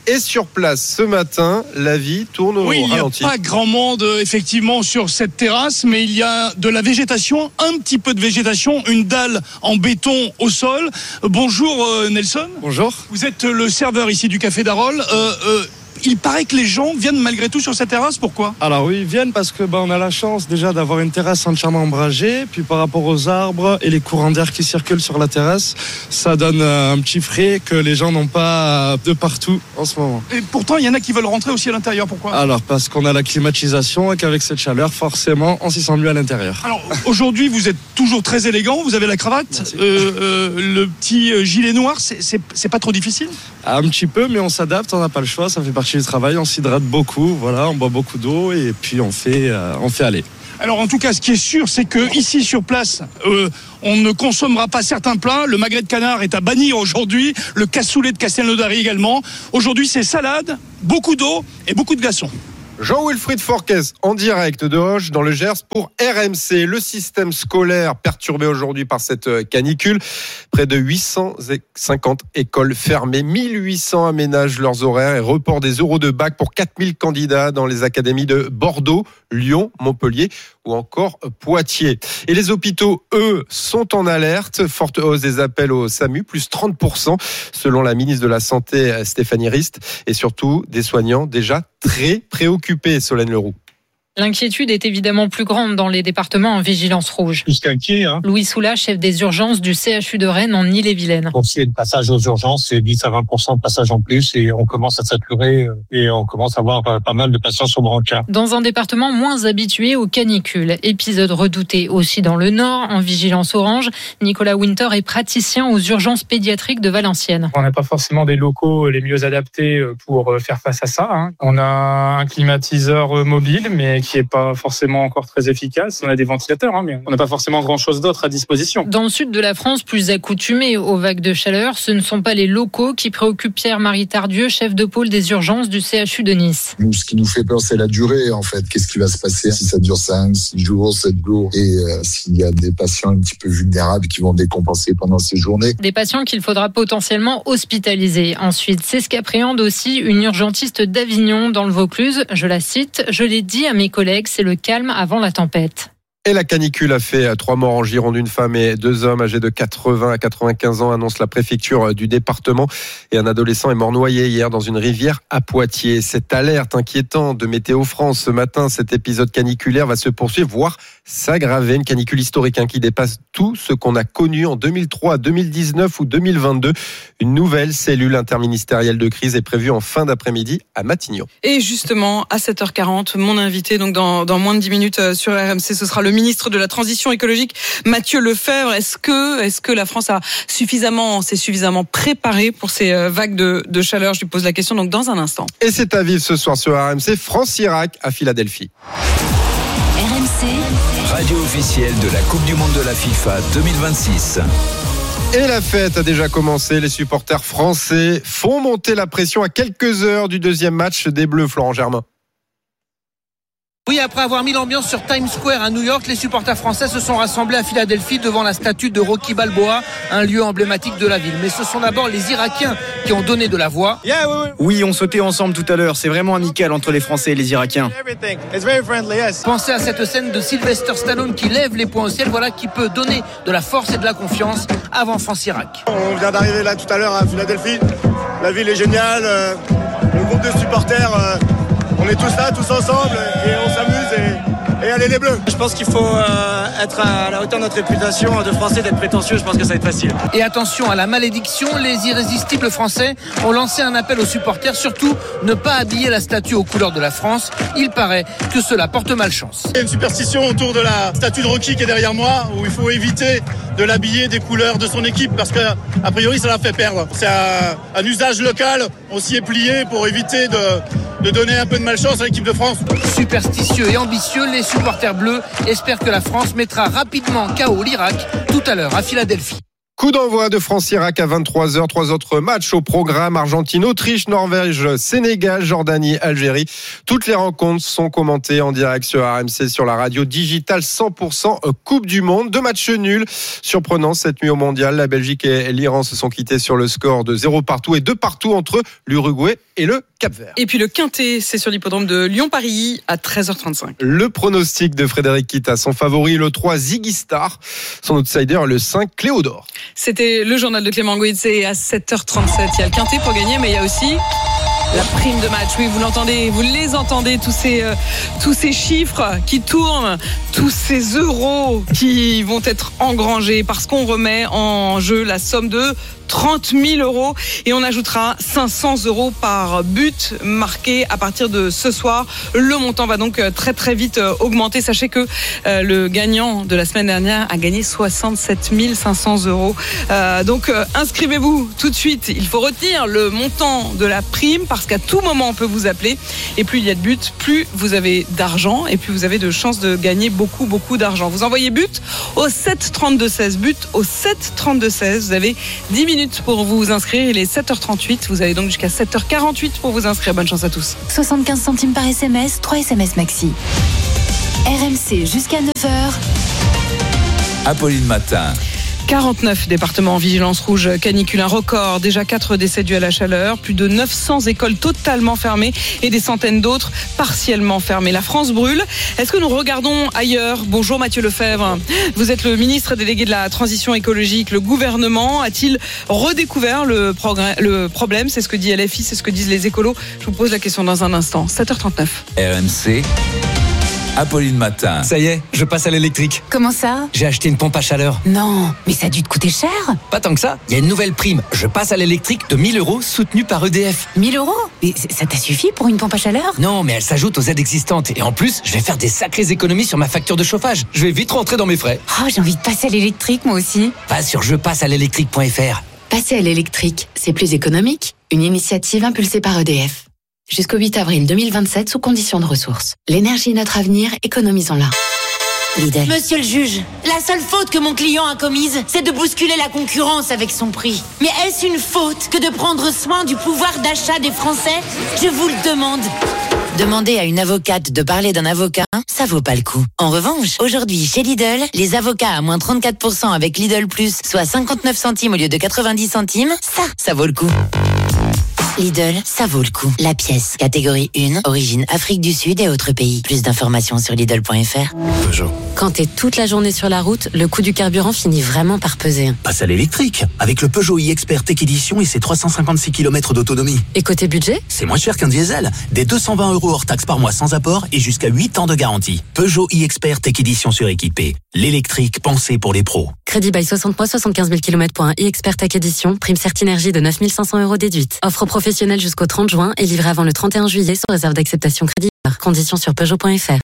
est sur place ce matin. La vie tourne au oui, ralenti. Il n'y a pas grand monde effectivement sur cette terrasse, mais il y a de la végétation, un petit peu de végétation, une dalle en béton au sol. Bonjour Nelson. Bonjour. Vous êtes le serveur ici du Café d'Arol. Euh, euh, Il paraît que les gens viennent malgré tout sur cette terrasse, pourquoi ? Alors oui, ils viennent parce que bah, on a la chance déjà d'avoir une terrasse entièrement ombragée, puis par rapport aux arbres et les courants d'air qui circulent sur la terrasse, ça donne un petit frais que les gens n'ont pas de partout en ce moment. Et pourtant, il y en a qui veulent rentrer aussi à l'intérieur, pourquoi ? Alors parce qu'on a la climatisation et qu'avec cette chaleur, forcément, on s'y sent mieux à l'intérieur. Alors aujourd'hui, vous êtes toujours très élégant, vous avez la cravate, euh, euh, le petit gilet noir, c'est, c'est, c'est pas trop difficile ? Un petit peu, mais on s'adapte, on n'a pas le choix, ça fait partie du travail, on s'hydrate beaucoup, voilà, on boit beaucoup d'eau et puis on fait, euh, on fait aller. Alors en tout cas, ce qui est sûr, c'est que ici sur place, euh, on ne consommera pas certains plats. Le magret de canard est à bannir aujourd'hui, le cassoulet de Castelnaudary également. Aujourd'hui, c'est salade, beaucoup d'eau et beaucoup de glaçons. Jean-Wilfried Forquez en direct de Hoche dans le Gers pour R M C. Le système scolaire perturbé aujourd'hui par cette canicule. Près de huit cent cinquante écoles fermées, mille huit cents aménagent leurs horaires et report des euros de bac pour quatre mille candidats dans les académies de Bordeaux, Lyon, Montpellier ou encore Poitiers. Et les hôpitaux, eux, sont en alerte. Forte hausse des appels au SAMU, plus trente pour cent selon la ministre de la Santé Stéphanie Rist, et surtout des soignants déjà très préoccupés, Solène Leroux. L'inquiétude est évidemment plus grande dans les départements en vigilance rouge. Plus qu'inquiet. Hein. Louis Soula, chef des urgences du C H U de Rennes en Ille-et-Vilaine. Pour ce qui est de passage aux urgences, c'est dix à vingt pour cent de passage en plus et on commence à saturer et on commence à avoir pas mal de patients sur brancard. Dans un département moins habitué aux canicules. Épisode redouté aussi dans le Nord, en vigilance orange. Nicolas Winter est praticien aux urgences pédiatriques de Valenciennes. On n'a pas forcément des locaux les mieux adaptés pour faire face à ça. Hein. On a un climatiseur mobile, mais qui est pas forcément encore très efficace. On a des ventilateurs, hein, mais on n'a pas forcément grand-chose d'autre à disposition. Dans le sud de la France, plus accoutumé aux vagues de chaleur, ce ne sont pas les locaux qui préoccupent Pierre-Marie Tardieu, chef de pôle des urgences du C H U de Nice. Nous, ce qui nous fait peur, c'est la durée, en fait. Qu'est-ce qui va se passer si ça dure cinq, six jours, sept jours et euh, s'il y a des patients un petit peu vulnérables qui vont décompenser pendant ces journées. Des patients qu'il faudra potentiellement hospitaliser. Ensuite, c'est ce qu'appréhende aussi une urgentiste d'Avignon dans le Vaucluse. Je la cite, « Je l'ai dit à mes collègues, c'est le calme avant la tempête ». Et la canicule a fait trois morts en Gironde, une femme et deux hommes âgés de quatre-vingts à quatre-vingt-quinze ans, annonce la préfecture du département. Et un adolescent est mort noyé hier dans une rivière à Poitiers. Cette alerte inquiétante de Météo France ce matin, cet épisode caniculaire va se poursuivre, voire s'aggraver. Une canicule historique hein, qui dépasse tout ce qu'on a connu en deux mille trois, deux mille dix-neuf ou deux mille vingt-deux. Une nouvelle cellule interministérielle de crise est prévue en fin d'après-midi à Matignon. Et justement, à sept heures quarante, mon invité, donc dans, dans moins de dix minutes sur R M C, ce sera le ministre de la Transition écologique, Mathieu Lefèvre. Est-ce que, est-ce que la France a suffisamment, s'est suffisamment préparée pour ces vagues de, de chaleur? Je lui pose la question donc dans un instant. Et c'est à vivre ce soir sur R M C, France-Irak à Philadelphie. R M C, radio officielle de la Coupe du Monde de la FIFA deux mille vingt-six. Et la fête a déjà commencé. Les supporters français font monter la pression à quelques heures du deuxième match des Bleus, Florent Germain. Oui, après avoir mis l'ambiance sur Times Square à New York, les supporters français se sont rassemblés à Philadelphie devant la statue de Rocky Balboa, un lieu emblématique de la ville. Mais ce sont d'abord les Irakiens qui ont donné de la voix. Yeah, oui, oui. oui, on sautait ensemble tout à l'heure. C'est vraiment amical entre les Français et les Irakiens. Friendly, yes. Pensez à cette scène de Sylvester Stallone qui lève les poings au ciel, voilà qui peut donner de la force et de la confiance avant France-Irak. On vient d'arriver là tout à l'heure à Philadelphie. La ville est géniale. Le groupe de supporters... On est tous là, tous ensemble, et on s'amuse, et, et allez les Bleus. Je pense qu'il faut euh, être à la hauteur de notre réputation de Français, d'être prétentieux, je pense que ça va être facile. Et attention à la malédiction, les irrésistibles Français ont lancé un appel aux supporters, surtout ne pas habiller la statue aux couleurs de la France. Il paraît que cela porte malchance. Il y a une superstition autour de la statue de Rocky qui est derrière moi, où il faut éviter de l'habiller des couleurs de son équipe, parce qu'a priori ça la fait perdre. C'est un, un usage local, on s'y est plié pour éviter de... de donner un peu de malchance à l'équipe de France. Superstitieux et ambitieux, les supporters bleus espèrent que la France mettra rapidement K O l'Irak tout à l'heure à Philadelphie. Coup d'envoi de France-Irak à vingt-trois heures. Trois autres matchs au programme. Argentine, Autriche, Norvège, Sénégal, Jordanie, Algérie. Toutes les rencontres sont commentées en direct sur R M C, sur la radio digitale cent pour cent Coupe du Monde. Deux matchs nuls surprenants cette nuit au Mondial. La Belgique et l'Iran se sont quittés sur le score de zéro partout et deux partout entre l'Uruguay et le Cap-Vert. Et puis le Quintet, c'est sur l'hippodrome de Lyon-Paris à treize heures trente-cinq. Le pronostic de Frédéric Kita, son favori, le trois Ziggy Star. Son outsider, le cinq Cléodore. C'était le journal de Clément Gouitze à sept heures trente-sept. Il y a le Quintet pour gagner, mais il y a aussi la prime de match. Oui, vous l'entendez, vous les entendez, tous ces, euh, tous ces chiffres qui tournent, tous ces euros qui vont être engrangés parce qu'on remet en jeu la somme de trente mille euros et on ajoutera cinq cents euros par but marqué à partir de ce soir. Le montant va donc très très vite augmenter. Sachez que euh, le gagnant de la semaine dernière a gagné soixante-sept mille cinq cents euros. Euh, donc euh, inscrivez-vous tout de suite. Il faut retenir le montant de la prime parce qu'à tout moment on peut vous appeler et plus il y a de buts, plus vous avez d'argent et plus vous avez de chances de gagner beaucoup beaucoup d'argent. Vous envoyez but au sept trente-deux seize, but au sept trente-deux seize. Vous avez dix minutes pour vous inscrire. Il est sept heures trente-huit. Vous avez donc jusqu'à sept heures quarante-huit pour vous inscrire. Bonne chance à tous. soixante-quinze centimes par S M S, trois S M S maxi. R M C jusqu'à neuf heures. Apolline Matin. quarante-neuf départements en vigilance rouge canicule, un record, déjà quatre décès dus à la chaleur, plus de neuf cents écoles totalement fermées et des centaines d'autres partiellement fermées. La France brûle. Est-ce que nous regardons ailleurs ? Bonjour Mathieu Lefebvre, vous êtes le ministre délégué de la transition écologique. Le gouvernement a-t-il redécouvert le, progrès, le problème ? C'est ce que dit L F I, c'est ce que disent les écolos. Je vous pose la question dans un instant. sept heures trente-neuf. R M C. Apolline Matin. Ça y est, je passe à l'électrique. Comment ça ? J'ai acheté une pompe à chaleur. Non, mais ça a dû te coûter cher. Pas tant que ça. Il y a une nouvelle prime. Je passe à l'électrique de mille euros soutenue par E D F. mille euros ? Mais ça t'a suffi pour une pompe à chaleur ? Non, mais elle s'ajoute aux aides existantes. Et en plus, je vais faire des sacrées économies sur ma facture de chauffage. Je vais vite rentrer dans mes frais. Oh, j'ai envie de passer à l'électrique, moi aussi. Va sur je passe à l'électrique point F R. Passer à l'électrique, c'est plus économique. Une initiative impulsée par E D F. Jusqu'au huit avril deux mille vingt-sept, sous conditions de ressources. L'énergie est notre avenir, économisons-la. Lidl. Monsieur le juge, la seule faute que mon client a commise, c'est de bousculer la concurrence avec son prix. Mais est-ce une faute que de prendre soin du pouvoir d'achat des Français ? Je vous le demande. Demander à une avocate de parler d'un avocat, ça vaut pas le coup. En revanche, aujourd'hui, chez Lidl, les avocats à moins trente-quatre pour cent avec Lidl Plus, soit cinquante-neuf centimes au lieu de quatre-vingt-dix centimes, ça, ça vaut le coup. Lidl, ça vaut le coup. La pièce, catégorie un, origine Afrique du Sud et autres pays. Plus d'informations sur Lidl point F R. Peugeot. Quand t'es toute la journée sur la route, le coût du carburant finit vraiment par peser. Passe à l'électrique, avec le Peugeot e-Expert Tech Edition et ses trois cent cinquante-six kilomètres d'autonomie. Et côté budget ? C'est moins cher qu'un diesel. Des deux cent vingt euros hors taxe par mois sans apport et jusqu'à huit ans de garantie. Peugeot e-Expert Tech Edition suréquipé. L'électrique pensé pour les pros. Crédit bail soixante mois, soixante-quinze mille kilomètres pour un e-Expert Tech Edition. Prime Certinergie de neuf mille cinq cents euros déduite. Offre professionnelle jusqu'au trente juin et livré avant le trente et un juillet sous réserve d'acceptation crédit. Conditions sur Peugeot point F R.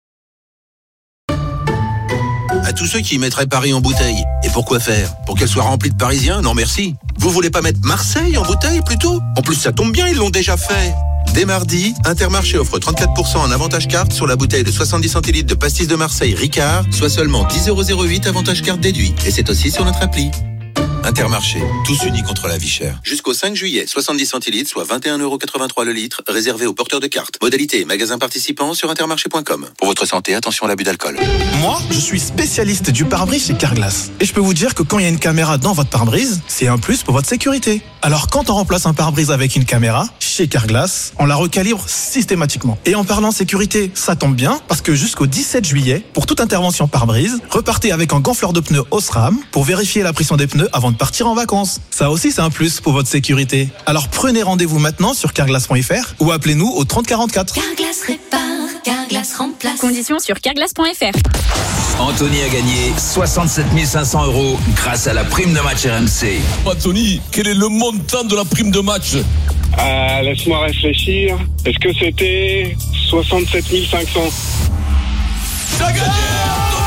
À tous ceux qui mettraient Paris en bouteille. Et pourquoi faire ? Pour qu'elle soit remplie de Parisiens ? Non merci. Vous voulez pas mettre Marseille en bouteille plutôt ? En plus ça tombe bien, ils l'ont déjà fait. Dès mardi, Intermarché offre trente-quatre pour cent en avantage carte sur la bouteille de soixante-dix centilitres de pastis de Marseille Ricard, soit seulement dix euros zéro huit avantage carte déduit. Et c'est aussi sur notre appli. Intermarché, tous unis contre la vie chère. Jusqu'au cinq juillet, soixante-dix centilitres, soit vingt et un euros quatre-vingt-trois le litre, réservé aux porteurs de cartes. Modalité, magasin participant sur intermarché point com. Pour votre santé, attention à l'abus d'alcool. Moi, je suis spécialiste du pare-brise chez Carglass. Et je peux vous dire que quand il y a une caméra dans votre pare-brise, c'est un plus pour votre sécurité. Alors quand on remplace un pare-brise avec une caméra, chez Carglass, on la recalibre systématiquement. Et en parlant sécurité, ça tombe bien, parce que jusqu'au dix-sept juillet, pour toute intervention pare-brise, repartez avec un gonfleur de pneus Osram pour vérifier la pression des pneus avant de partir en vacances. Ça aussi, c'est un plus pour votre sécurité. Alors prenez rendez-vous maintenant sur carglass point F R ou appelez-nous au trente quarante-quatre. Carglass répare, Carglass remplace. Conditions sur carglass point F R. Anthony a gagné soixante-sept mille cinq cents euros grâce à la prime de match R M C. Anthony, quel est le montant de la prime de match ? Euh, laisse-moi réfléchir. Est-ce que c'était soixante-sept mille cinq cents ? T'as gagné, Anthony !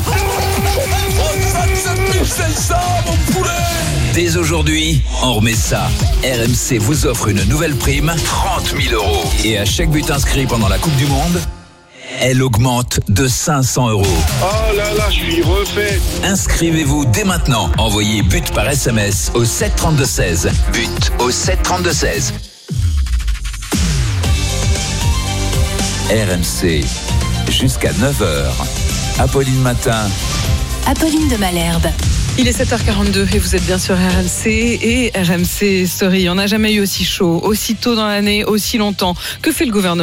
soixante-sept mille cinq cents, mon poulet ! Dès aujourd'hui, on remet ça. R M C vous offre une nouvelle prime, trente mille euros. Et à chaque but inscrit pendant la Coupe du Monde, elle augmente de cinq cents euros. Oh là là, je suis refait. Inscrivez-vous dès maintenant. Envoyez but par S M S au sept trente-deux seize. But au sept trente-deux seize. R M C, jusqu'à neuf heures. Apolline Matin. Apolline de Malherbe. Il est sept heures quarante-deux et vous êtes bien sur R M C et R M C Story. On n'a jamais eu aussi chaud, aussi tôt dans l'année, aussi longtemps. Que fait le gouvernement ?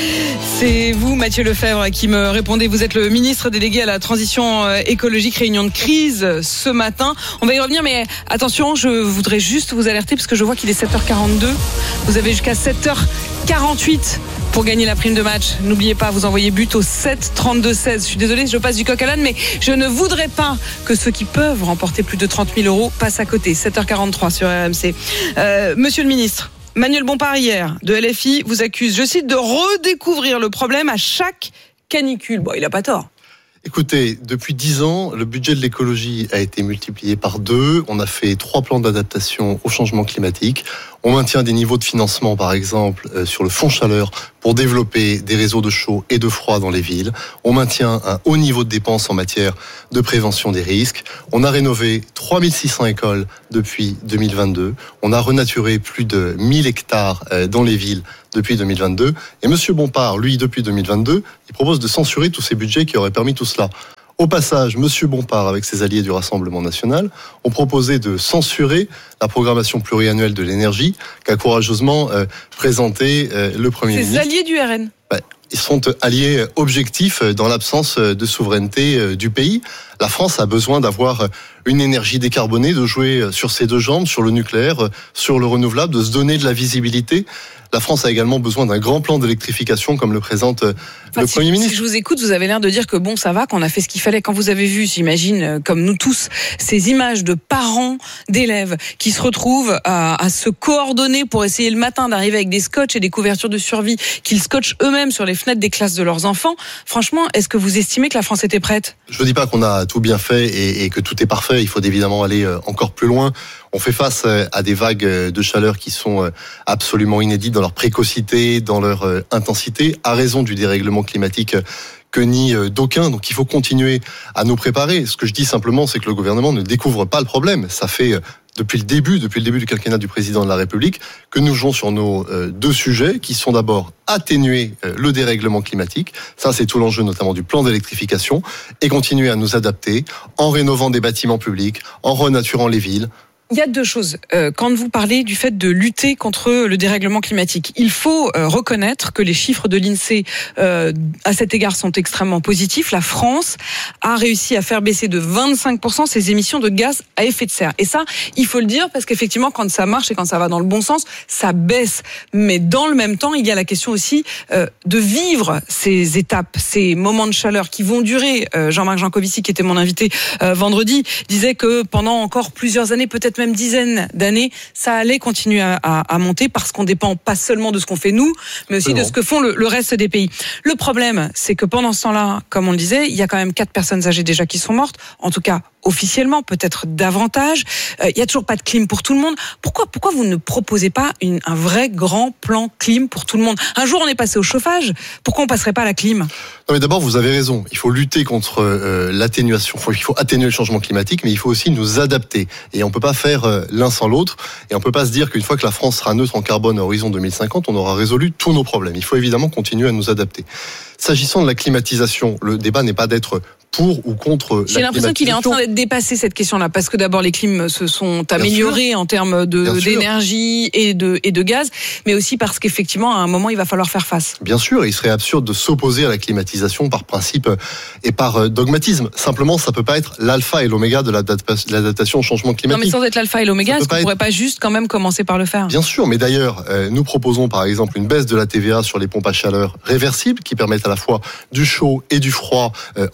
C'est vous, Mathieu Lefebvre, qui me répondez. Vous êtes le ministre délégué à la transition écologique, réunion de crise ce matin. On va y revenir, mais attention, je voudrais juste vous alerter parce que je vois qu'il est sept heures quarante-deux. Vous avez jusqu'à sept heures quarante-huit pour gagner la prime de match. N'oubliez pas, vous envoyez but au sept trente-deux seize. Je suis désolée, je passe du coq à l'âne, mais je ne voudrais pas que ceux qui peuvent remporter plus de trente mille euros passent à côté. sept heures quarante-trois sur R M C. Euh, monsieur le ministre, Manuel Bompard hier de L F I vous accuse, je cite, de redécouvrir le problème à chaque canicule. Bon, il n'a pas tort. Écoutez, depuis dix ans, le budget de l'écologie a été multiplié par deux. On a fait trois plans d'adaptation au changement climatique. On maintient des niveaux de financement, par exemple, euh, sur le fonds chaleur pour développer des réseaux de chaud et de froid dans les villes. On maintient un haut niveau de dépenses en matière de prévention des risques. On a rénové trois mille six cents écoles depuis deux mille vingt-deux. On a renaturé plus de mille hectares euh, dans les villes depuis deux mille vingt-deux. Et Monsieur Bompard, lui, depuis deux mille vingt-deux, il propose de censurer tous ces budgets qui auraient permis tout cela. Au passage, Monsieur Bompard, avec ses alliés du Rassemblement national, ont proposé de censurer la programmation pluriannuelle de l'énergie qu'a courageusement euh, présenté euh, le Premier ministre. Ces alliés du R N. Ouais, ils sont alliés objectifs dans l'absence de souveraineté du pays. La France a besoin d'avoir une énergie décarbonée, de jouer sur ses deux jambes, sur le nucléaire, sur le renouvelable, de se donner de la visibilité. La France a également besoin d'un grand plan d'électrification comme le présente enfin, le si, Premier ministre. Si je vous écoute, vous avez l'air de dire que bon, ça va, qu'on a fait ce qu'il fallait. Quand vous avez vu, j'imagine, comme nous tous, ces images de parents d'élèves qui se retrouvent à, à se coordonner pour essayer le matin d'arriver avec des scotch et des couvertures de survie qu'ils scotchent eux-mêmes sur les fenêtres des classes de leurs enfants. Franchement, est-ce que vous estimez que la France était prête ? Je ne dis pas qu'on a tout bien fait et, et que tout est parfait. Il faut évidemment aller encore plus loin. On fait face à des vagues de chaleur qui sont absolument inédites dans leur précocité, dans leur intensité, à raison du dérèglement climatique que nie d'aucuns. Donc il faut continuer à nous préparer. Ce que je dis simplement, c'est que le gouvernement ne découvre pas le problème. Ça fait depuis le début, depuis le début du quinquennat du président de la République, que nous jouons sur nos deux sujets, qui sont d'abord atténuer le dérèglement climatique. Ça, c'est tout l'enjeu notamment du plan d'électrification, et continuer à nous adapter en rénovant des bâtiments publics, en renaturant les villes. Il y a deux choses. Euh, quand vous parlez du fait de lutter contre le dérèglement climatique, il faut euh, reconnaître que les chiffres de l'INSEE euh, à cet égard sont extrêmement positifs. La France a réussi à faire baisser de vingt-cinq pour cent ses émissions de gaz à effet de serre. Et ça, il faut le dire parce qu'effectivement, quand ça marche et quand ça va dans le bon sens, ça baisse. Mais dans le même temps, il y a la question aussi euh, de vivre ces étapes, ces moments de chaleur qui vont durer. Euh, Jean-Marc Jancovici, qui était mon invité euh, vendredi, disait que pendant encore plusieurs années, peut-être même dizaines d'années, ça allait continuer à, à, à monter parce qu'on dépend pas seulement de ce qu'on fait nous, mais aussi de ce que font le, le reste des pays. Le problème, c'est que pendant ce temps-là, comme on le disait, il y a quand même quatre personnes âgées déjà qui sont mortes, en tout cas officiellement, peut-être davantage. Euh, il y a toujours pas de clim pour tout le monde. Pourquoi, pourquoi vous ne proposez pas une, un vrai grand plan clim pour tout le monde ? Un jour, on est passé au chauffage. Pourquoi on passerait pas à la clim ? Non, mais d'abord, vous avez raison. Il faut lutter contre euh, l'atténuation. Il faut atténuer le changement climatique, mais il faut aussi nous adapter. Et on peut pas faire euh, l'un sans l'autre. Et on peut pas se dire qu'une fois que la France sera neutre en carbone à horizon deux mille cinquante, on aura résolu tous nos problèmes. Il faut évidemment continuer à nous adapter. S'agissant de la climatisation, le débat n'est pas d'être pour ou contre la climatisation. J'ai l'impression qu'il est en train d'être dépassé, cette question-là, parce que d'abord les clims se sont améliorés en termes de, d'énergie et de, et de gaz, mais aussi parce qu'effectivement, à un moment, il va falloir faire face. Bien sûr, il serait absurde de s'opposer à la climatisation par principe et par dogmatisme. Simplement, ça peut pas être l'alpha et l'oméga de l'adaptation au changement climatique. Non, mais sans être l'alpha et l'oméga, est-ce qu'on ne pourrait pas juste quand même commencer par le faire ? Bien sûr, mais d'ailleurs, euh, nous proposons par exemple une baisse de la T V A sur les pompes à chaleur réversibles qui permettent à la fois du chaud et du froid euh, en été.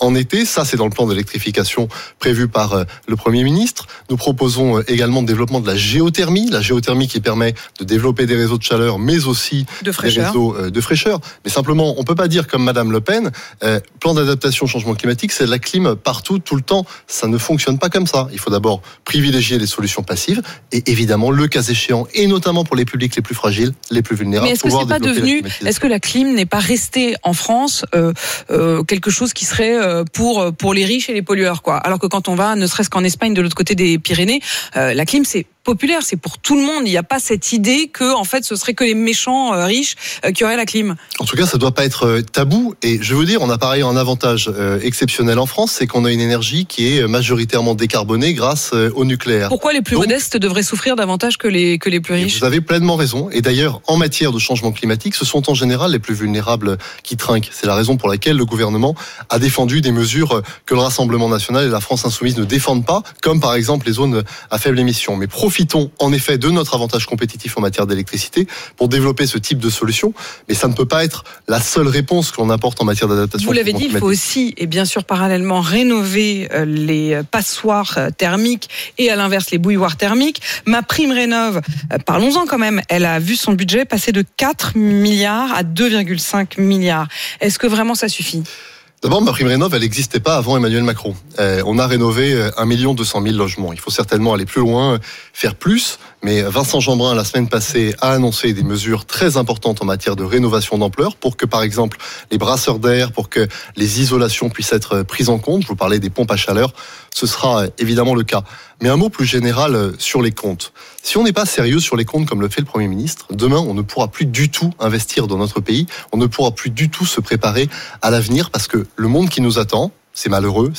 Ça, c'est dans le plan d'électrification prévu par euh, le Premier ministre. Nous proposons euh, également le développement de la géothermie, la géothermie qui permet de développer des réseaux de chaleur, mais aussi de des réseaux euh, de fraîcheur. Mais simplement, on peut pas dire comme Madame Le Pen, euh, plan d'adaptation au changement climatique, c'est de la clim partout, tout le temps. Ça ne fonctionne pas comme ça. Il faut d'abord privilégier les solutions passives et évidemment, le cas échéant, et notamment pour les publics les plus fragiles, les plus vulnérables. Mais est-ce que c'est pas devenu, est-ce que la clim n'est pas restée en France euh, euh, quelque chose qui serait euh, pour pour les riches et les pollueurs, quoi. Alors que quand on va, ne serait-ce qu'en Espagne, de l'autre côté des Pyrénées, euh, la clim c'est populaire, c'est pour tout le monde. Il n'y a pas cette idée que, en fait, ce serait que les méchants euh, riches euh, qui auraient la clim. En tout cas, ça doit pas être euh, tabou. Et je veux dire, on a pareil un avantage euh, exceptionnel en France, c'est qu'on a une énergie qui est majoritairement décarbonée grâce euh, au nucléaire. Pourquoi les plus Donc, modestes devraient souffrir davantage que les que les plus riches ? Vous avez pleinement raison. Et d'ailleurs, en matière de changement climatique, ce sont en général les plus vulnérables qui trinquent. C'est la raison pour laquelle le gouvernement a défendu des mesures que le Rassemblement national et la France insoumise ne défendent pas, comme par exemple les zones à faible émission. Mais profitons en effet de notre avantage compétitif en matière d'électricité pour développer ce type de solution. Mais ça ne peut pas être la seule réponse que l'on apporte en matière d'adaptation. Vous l'avez dit, il faut aussi, et bien sûr parallèlement, rénover les passoires thermiques et à l'inverse les bouilloires thermiques. Ma prime rénov', parlons-en quand même, elle a vu son budget passer de quatre milliards à deux virgule cinq milliards. Est-ce que vraiment ça suffit ? D'abord, ma prime rénov', elle n'existait pas avant Emmanuel Macron. Euh, on a rénové un million deux cent mille logements. Il faut certainement aller plus loin, faire plus. Mais Vincent Jeanbrun, la semaine passée, a annoncé des mesures très importantes en matière de rénovation d'ampleur pour que, par exemple, les brasseurs d'air, pour que les isolations puissent être prises en compte. Je vous parlais des pompes à chaleur. Ce sera évidemment le cas. Mais un mot plus général sur les comptes. Si on n'est pas sérieux sur les comptes comme le fait le Premier ministre, demain, on ne pourra plus du tout investir dans notre pays. On ne pourra plus du tout se préparer à l'avenir parce que le monde qui nous attend, c'est malheureux,